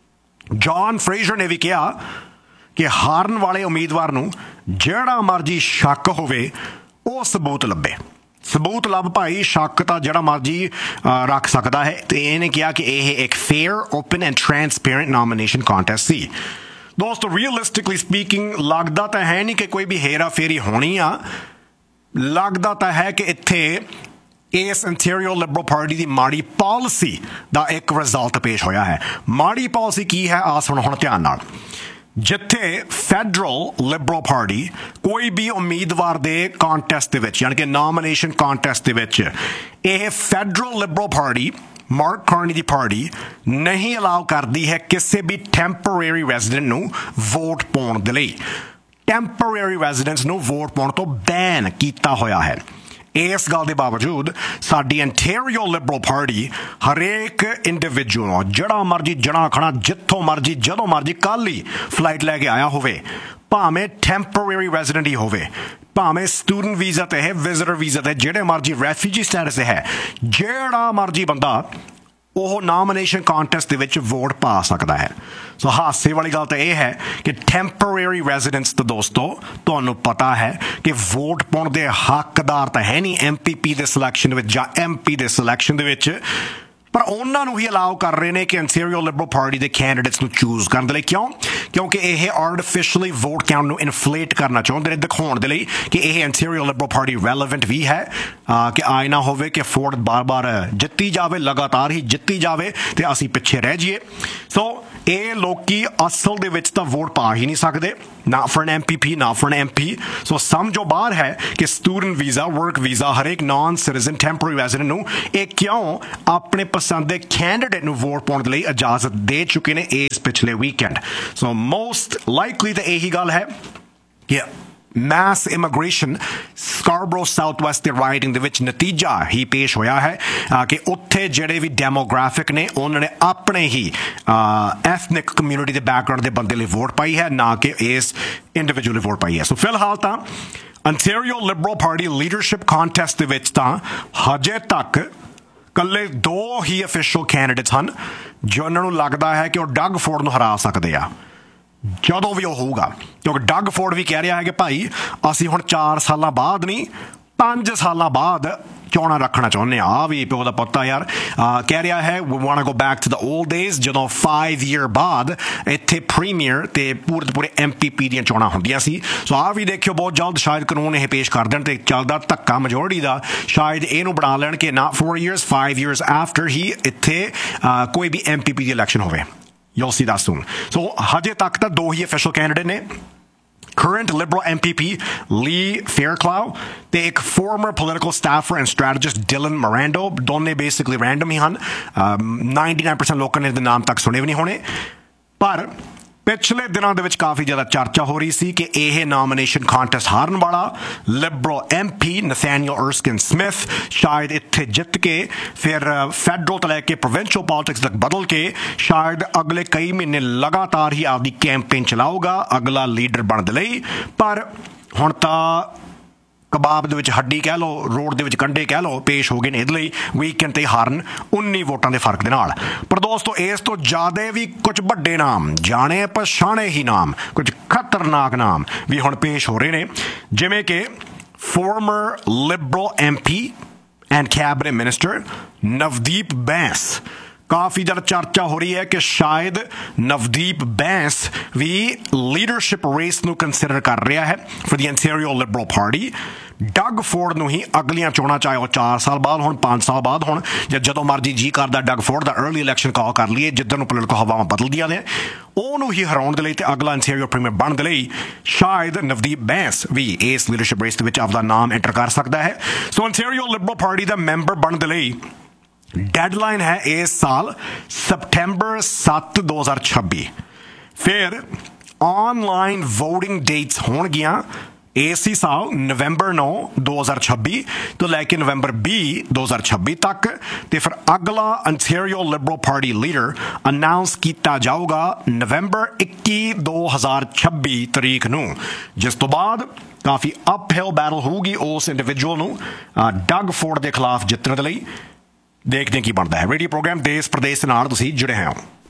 A: ਜੌਨ ਫਰੇਜ਼ਰ ਨੇ ਵੀ ਕਿਹਾ ਕਿ ਹਾਰਨ ਵਾਲੇ ਉਮੀਦਵਾਰ ਨੂੰ ਜਿਹੜਾ ਮਰਜ਼ੀ ਸ਼ੱਕ ਹੋਵੇ ਉਹ ਸਬੂਤ ਲੱਭੇ। ਸਬੂਤ ਲੱਭ ਭਾਈ, ਸ਼ੱਕ ਤਾਂ ਜਿਹੜਾ ਮਰਜ਼ੀ ਰੱਖ ਸਕਦਾ ਹੈ। ਤੇ ਇਹਨੇ ਕਿਹਾ ਕਿ ਇਹ ਇੱਕ fair, open and transparent nomination contest ਸੀ। ਦੋਸਤੋ ਰੀਅਲਿਸਟਿਕਲੀ ਸਪੀਕਿੰਗ ਲੱਗਦਾ ਤਾਂ ਹੈ ਨਹੀਂ ਕਿ ਕੋਈ ਵੀ ਹੇਰਾ ਫੇਰੀ ਹੋਣੀ ਆ, ਲੱਗਦਾ ਤਾਂ ਹੈ ਕਿ ਇੱਥੇ ਇਸ ontario ਲਿਬਰਲ ਪਾਰਟੀ ਦੀ ਮਾੜੀ ਪਾਲਿਸੀ ਦਾ ਇੱਕ ਰਿਜ਼ਲਟ ਪੇਸ਼ ਹੋਇਆ ਹੈ। ਮਾੜੀ ਪਾਲਿਸੀ ਕੀ ਹੈ ਆ ਸੁਣੋ ਹੁਣ ਧਿਆਨ ਨਾਲ। ਜਿੱਥੇ ਫੈਡਰਲ ਲਿਬਰਲ ਪਾਰਟੀ ਕੋਈ ਵੀ ਉਮੀਦਵਾਰ ਦੇ ਕੰਟੈਸਟ ਦੇ ਵਿੱਚ, ਯਾਨੀ ਕਿ ਨੋਮੀਨੇਸ਼ਨ ਕੰਟੈਸਟ ਦੇ ਵਿੱਚ, ਇਹ federal Liberal party mark Carney ਦੀ ਪਾਰਟੀ ਨਹੀਂ ਅਲਾਉ ਕਰਦੀ ਹੈ ਕਿਸੇ ਵੀ ਟੈਂਪਰੇਰੀ ਰੈਜ਼ੀਡੈਂਟ ਨੂੰ ਵੋਟ ਪਾਉਣ ਦੇ ਲਈ। ਟੈਂਪਰੇਰੀ ਰੈਜ਼ੀਡੈਂਟਸ ਨੂੰ ਵੋਟ ਪਾਉਣ ਤੋਂ ਬੈਨ ਕੀਤਾ ਹੋਇਆ ਹੈ। ਇਸ ਗੱਲ ਦੇ ਬਾਵਜੂਦ ਸਾਡੀ ontario ਲਿਬਰਲ ਪਾਰਟੀ ਹਰੇਕ ਇੰਡੀਵਿਜੂਅਲ ਨੂੰ ਜਿਹੜਾ ਮਰਜ਼ੀ ਜਣਾ ਖਣਾ ਜਿੱਥੋਂ ਮਰਜ਼ੀ ਜਦੋਂ ਮਰਜ਼ੀ ਕੱਲ੍ਹ ਹੀ ਫਲਾਈਟ ਲੈ ਕੇ ਆਇਆ ਹੋਵੇ, ਭਾਵੇਂ ਟੈਂਪਰੇਰੀ ਰੈਜ਼ੀਡੈਂਟ ਹੀ ਹੋਵੇ, ਭਾਵੇਂ ਸਟੂਡੈਂਟ ਵੀਜ਼ਾ ਤੇ ਹੈ, ਵਿਜ਼ਿਟਰ ਵੀਜ਼ਾ ਤੇ, ਜਿਹੜੇ ਮਰਜ਼ੀ ਰੈਫਿਊਜੀ ਸਟੇਟਸ ਤੇ ਹੈ, ਜਿਹੜਾ ਮਰਜ਼ੀ ਬੰਦਾ ਉਹ ਨੋਮੀਨੇਸ਼ਨ ਕੰਟੈਸਟ ਦੇ ਵਿੱਚ ਵੋਟ ਪਾ ਸਕਦਾ ਹੈ। ਸੋ ਹਾਸੇ ਵਾਲੀ ਗੱਲ ਤਾਂ ਇਹ ਹੈ ਕਿ ਟੈਂਪਰੇਰੀ ਰੈਜ਼ੀਡੈਂਟਸ ਤਾਂ ਦੋਸਤੋ ਤੁਹਾਨੂੰ ਪਤਾ ਹੈ ਕਿ ਵੋਟ ਪਾਉਣ ਦੇ ਹੱਕਦਾਰ ਤਾਂ ਹੈ ਨਹੀਂ MPP ਦੇ ਸਿਲੈਕਸ਼ਨ ਦੇ ਵਿੱਚ ਜਾਂ MP ਦੇ ਸਿਲੈਕਸ਼ਨ ਦੇ ਵਿੱਚ, ਪਰ ਉਹਨਾਂ ਨੂੰ ਹੀ ਅਲਾਉ ਕਰ ਰਹੇ ਨੇ ਕਿ ontario ਲਿਬਰਲ ਪਾਰਟੀ ਦੇ ਕੈਂਡੀਡੇਟਸ ਨੂੰ ਚੂਜ਼ ਕਰਨ ਦੇ ਲਈ। ਕਿਉਂ? ਕਿਉਂਕਿ ਇਹ ਆਰਟੀਫਿਸ਼ਲੀ ਵੋਟ ਕਾਊਂਟ ਨੂੰ ਇਨਫਲੇਟ ਕਰਨਾ ਚਾਹੁੰਦੇ ਨੇ, ਦਿਖਾਉਣ ਦੇ ਲਈ ਕਿ ਇਹ ontario ਲਿਬਰਲ ਪਾਰਟੀ ਰੈਲੇਵੈਂਟ ਵੀ ਹੈ, ਕਿ ਆਏ ਨਾ ਹੋਵੇ ਕਿ ਫੋਰਡ ਬਾਰ-ਬਾਰ ਜਿੱਤੀ ਜਾਵੇ, ਲਗਾਤਾਰ ਹੀ ਜਿੱਤੀ ਜਾਵੇ ਤੇ ਅਸੀਂ ਪਿੱਛੇ ਰਹਿ ਜਾਈਏ। ਸੋ ਇਹ ਲੋਕੀ ਅਸਲ ਦੇ ਵਿੱਚ ਤਾਂ ਵੋਟ ਪਾ ਹੀ ਨਹੀਂ ਸਕਦੇ, ਨਾ ਫॉर ਐਨ MPP ਨਾ ਫॉर ਐਨ MP। ਸੋ ਸਮਝੋ ਬਾਹਰ ਹੈ ਕਿ ਸਟੂਡੈਂਟ ਵੀਜ਼ਾ, ਵਰਕ ਵੀਜ਼ਾ, ਹਰੇਕ ਨਾਨ ਸਿਟੀਜ਼ਨ ਟੈਂਪਰੇਰੀ ਰੈਜ਼ੀਡੈਂਟ ਨੂੰ ਇਹ ਕਿਉਂ ਆਪਣੇ ਪਸੰਦ ਦੇ ਕੈਂਡੀਡੇਟ ਨੂੰ ਵੋਟ ਪਾਉਣ ਦੇ ਲਈ ਇਜਾਜ਼ਤ ਦੇ ਚੁੱਕੇ ਨੇ ਇਸ ਪਿਛਲੇ ਵੀਕਐਂਡ। ਸੋ ਮੋਸਟ ਲਾਈਕਲੀ ਤਾਂ ਇਹੀ ਗੱਲ ਹੈ ਕਿ mass immigration Scarborough south West ਦੇ ਰਾਈਡਿੰਗ ਦੇ ਵਿੱਚ ਨਤੀਜਾ ਹੀ ਪੇਸ਼ ਹੋਇਆ ਹੈ ਕਿ ਉੱਥੇ ਜਿਹੜੇ ਵੀ ਡੈਮੋਗ੍ਰਾਫਿਕ ਨੇ ਉਹਨਾਂ ਨੇ ਆਪਣੇ ਹੀ ਐਥਨਿਕ ਕਮਿਊਨਿਟੀ ਦੇ ਬੈਕਗ੍ਰਾਉਂਡ ਦੇ ਬੰਦੇ ਲਈ ਵੋਟ ਪਾਈ ਹੈ, ਨਾ ਕਿ ਇਸ ਇੰਡੀਵਿਜੂਅਲ ਲਈ ਵੋਟ ਪਾਈ ਹੈ। ਸੋ ਫਿਲਹਾਲ ਤਾਂ ontario Liberal party leadership contest ਦੇ ਵਿੱਚ ਤਾਂ ਹਜੇ ਤੱਕ ਕੱਲੇ 2 ਹੀ ਅਫੀਸ਼ੀਅਲ ਕੈਂਡੀਡੇਟਸ ਹਨ ਜਿਨ੍ਹਾਂ ਨੂੰ ਲੱਗਦਾ ਹੈ ਕਿ ਉਹ ਡਗ ਫੋਰਡ ਨੂੰ ਹਰਾ ਸਕਦੇ ਆ ਜਦੋਂ ਵੀ ਉਹ ਹੋਊਗਾ, ਕਿਉਂਕਿ ਡਗ ਫੋਰਡ ਵੀ ਕਹਿ ਰਿਹਾ ਹੈ ਕਿ ਭਾਈ ਅਸੀਂ ਹੁਣ 4 ਸਾਲਾਂ ਬਾਅਦ ਨਹੀਂ 5 ਸਾਲਾਂ ਬਾਅਦ ਚੋਣਾਂ ਰੱਖਣਾ ਚਾਹੁੰਦੇ ਆ। ਆ ਵੀ ਪਿਓ ਦਾ ਪਤਾ ਯਾਰ ਕਹਿ ਰਿਹਾ ਹੈ we want to go back to the old days, ਜਦੋਂ 5 ਈਅਰ ਬਾਅਦ ਇੱਥੇ ਪ੍ਰੀਮੀਅਰ ਤੇ ਪੂਰੇ MPP ਦੀਆਂ ਚੋਣਾਂ ਹੁੰਦੀਆਂ ਸੀ। ਸੋ ਆ ਵੀ ਦੇਖਿਓ ਬਹੁਤ ਜਲਦ ਸ਼ਾਇਦ ਕਾਨੂੰਨ ਇਹ ਪੇਸ਼ ਕਰ ਦੇਣ ਤੇ ਚੱਲਦਾ ਧੱਕਾ ਮੈਜੋਰਟੀ ਦਾ, ਸ਼ਾਇਦ ਇਹਨੂੰ ਬਣਾ ਲੈਣ ਕਿ ਨਾ 4 years 5 years ਆਫਟਰ ਹੀ ਇੱਥੇ ਕੋਈ ਵੀ MPP ਦੀ ਇਲੈਕਸ਼ਨ ਹੋਵੇ। You'll see that soon. So ਹਜੇ ਤੱਕ ਤਾਂ 2 ਹੀ official candidate ਨੇ, current Liberal MPP Lee Fairclough ਤੇ ਇੱਕ former political staffer and strategist Dylan Miranda, ਦੋਨੇ basically random ਹੀ ਹਨ। 99% ਲੋਕਾਂ ਨੇ ਇਹਦੇ ਨਾਮ ਤੱਕ ਸੁਣੇ ਵੀ ਨਹੀਂ ਹੋਣੇ, ਪਰ ਪਿਛਲੇ ਦਿਨਾਂ ਦੇ ਵਿੱਚ ਕਾਫੀ ਜ਼ਿਆਦਾ ਚਰਚਾ ਹੋ ਰਹੀ ਸੀ ਕਿ ਇਹ ਨੋਮੀਨੇਸ਼ਨ ਕੰਟੈਸਟ ਹਾਰਨ ਵਾਲਾ ਲਿਬਰਲ MP ਨਥੈਨੀਅਲ ਅਰਸਕਿਨ ਸਮਿਥ ਸ਼ਾਇਦ ਇੱਥੇ ਜਿੱਤ ਕੇ ਫਿਰ ਫੈਡਰਲ ਤੋਂ ਲੈ ਕੇ ਪ੍ਰੋਵਿੰਸ਼ੀਅਲ ਪੋਲਿਟਿਕਸ ਤੱਕ ਬਦਲ ਕੇ ਸ਼ਾਇਦ ਅਗਲੇ ਕਈ ਮਹੀਨੇ ਲਗਾਤਾਰ ਹੀ ਆਪਦੀ ਕੈਂਪੇਨ ਚਲਾਊਗਾ ਅਗਲਾ ਲੀਡਰ ਬਣਨ ਦੇ ਲਈ। ਪਰ ਹੁਣ ਤਾਂ ਕਬਾਬ ਦੇ ਵਿੱਚ ਹੱਡੀ ਕਹਿ ਲਓ, ਰੋਡ ਦੇ ਵਿੱਚ ਕੰਡੇ ਕਹਿ ਲਓ, ਪੇਸ਼ ਹੋ ਗਏ ਨੇ ਇਹਦੇ ਲਈ ਵੀਕਐਂਡ ਤੇ ਹਾਰਨ 19 ਵੋਟਾਂ ਦੇ ਫਰਕ ਦੇ ਨਾਲ। ਪਰ ਦੋਸਤੋ ਇਸ ਤੋਂ ਜ਼ਿਆਦਾ ਵੀ ਕੁਝ ਵੱਡੇ ਨਾਮ, ਜਾਣੇ ਪਛਾਣੇ ਹੀ ਨਾਮ, ਕੁਝ ਖਤਰਨਾਕ ਨਾਮ ਵੀ ਹੁਣ ਪੇਸ਼ ਹੋ ਰਹੇ ਨੇ, ਜਿਵੇਂ ਕਿ farmer Liberal MP and cabinet minister Navdeep Bains, ਕਾਫੀ ਜ਼ਿਆਦਾ ਚਰਚਾ ਹੋ ਰਹੀ ਹੈ ਕਿ ਸ਼ਾਇਦ ਨਵਦੀਪ ਬੈਂਸ ਵੀ ਲੀਡਰਸ਼ਿਪ ਰੇਸ ਨੂੰ ਕੰਸੀਡਰ ਕਰ ਰਿਹਾ ਹੈ for the Ontario Liberal Party। Doug Ford ਨੂੰ ਹੀ ਅਗਲੀਆਂ ਚੋਣਾਂ, ਚਾਹੇ ਉਹ 4 ਸਾਲ ਬਾਅਦ ਹੋਣ, 5 ਸਾਲ ਬਾਅਦ ਹੋਣ, ਜਾਂ ਜਦੋਂ ਮਰਜੀ ਜੀ ਕਰਦਾ ਡਗ ਫੋਰਡ ਦਾ अर्ਲੀ ਇਲੈਕਸ਼ਨ ਕਾਲ ਕਰ ਲਈਏ, ਜਿੱਦਾਂ ਨੂੰ ਪੋਲੀਟੀਕਲ ਹਵਾਵਾਂ ਬਦਲਦੀਆਂ ਨੇ, ਉਹਨੂੰ ਹੀ ਹਰਾਉਣ ਦੇ ਲਈ ਤੇ ਅਗਲਾ Ontario ਪ੍ਰੀਮੀਅਰ ਬਣਨ ਦੇ ਲਈ ਸ਼ਾਇਦ ਨਵਦੀਪ ਬੈਂਸ ਵੀ ਇਸ ਲੀਡਰਸ਼ਿਪ ਰੇਸ ਦੇ ਵਿੱਚ ਆਪਦਾ ਨਾਮ ਐਂਟਰ ਕਰ ਸਕਦਾ ਹੈ। ਸੋ Ontario Liberal Party ਦਾ ਮੈਂਬਰ ਬਣਨ ਦੇ ਲਈ ਡੈਡਲਾਈਨ ਹੈ ਇਸ ਸਾਲ ਸਪਟੈਂਬਰ 7 2026। ਫਿਰ ऑनलाइन वोटिंग डेट्स होणगियां इसी साल नवंबर 9 2026 तो लैके नवंबर 20 2026 तक। तो फिर अगला Ontario Liberal Party leader announce किया जाऊगा नवंबर 21 2026 तरीक नूं, जिस तो बाद काफ़ी अपहिल बैटल होगी उस इंडिविजुअल नूं डग फोर्ड के खिलाफ जितने के लिए। देखते हैं की बनता है। रेडियो प्रोग्राम देश प्रदेश नाल तुसीं जुड़े हैं।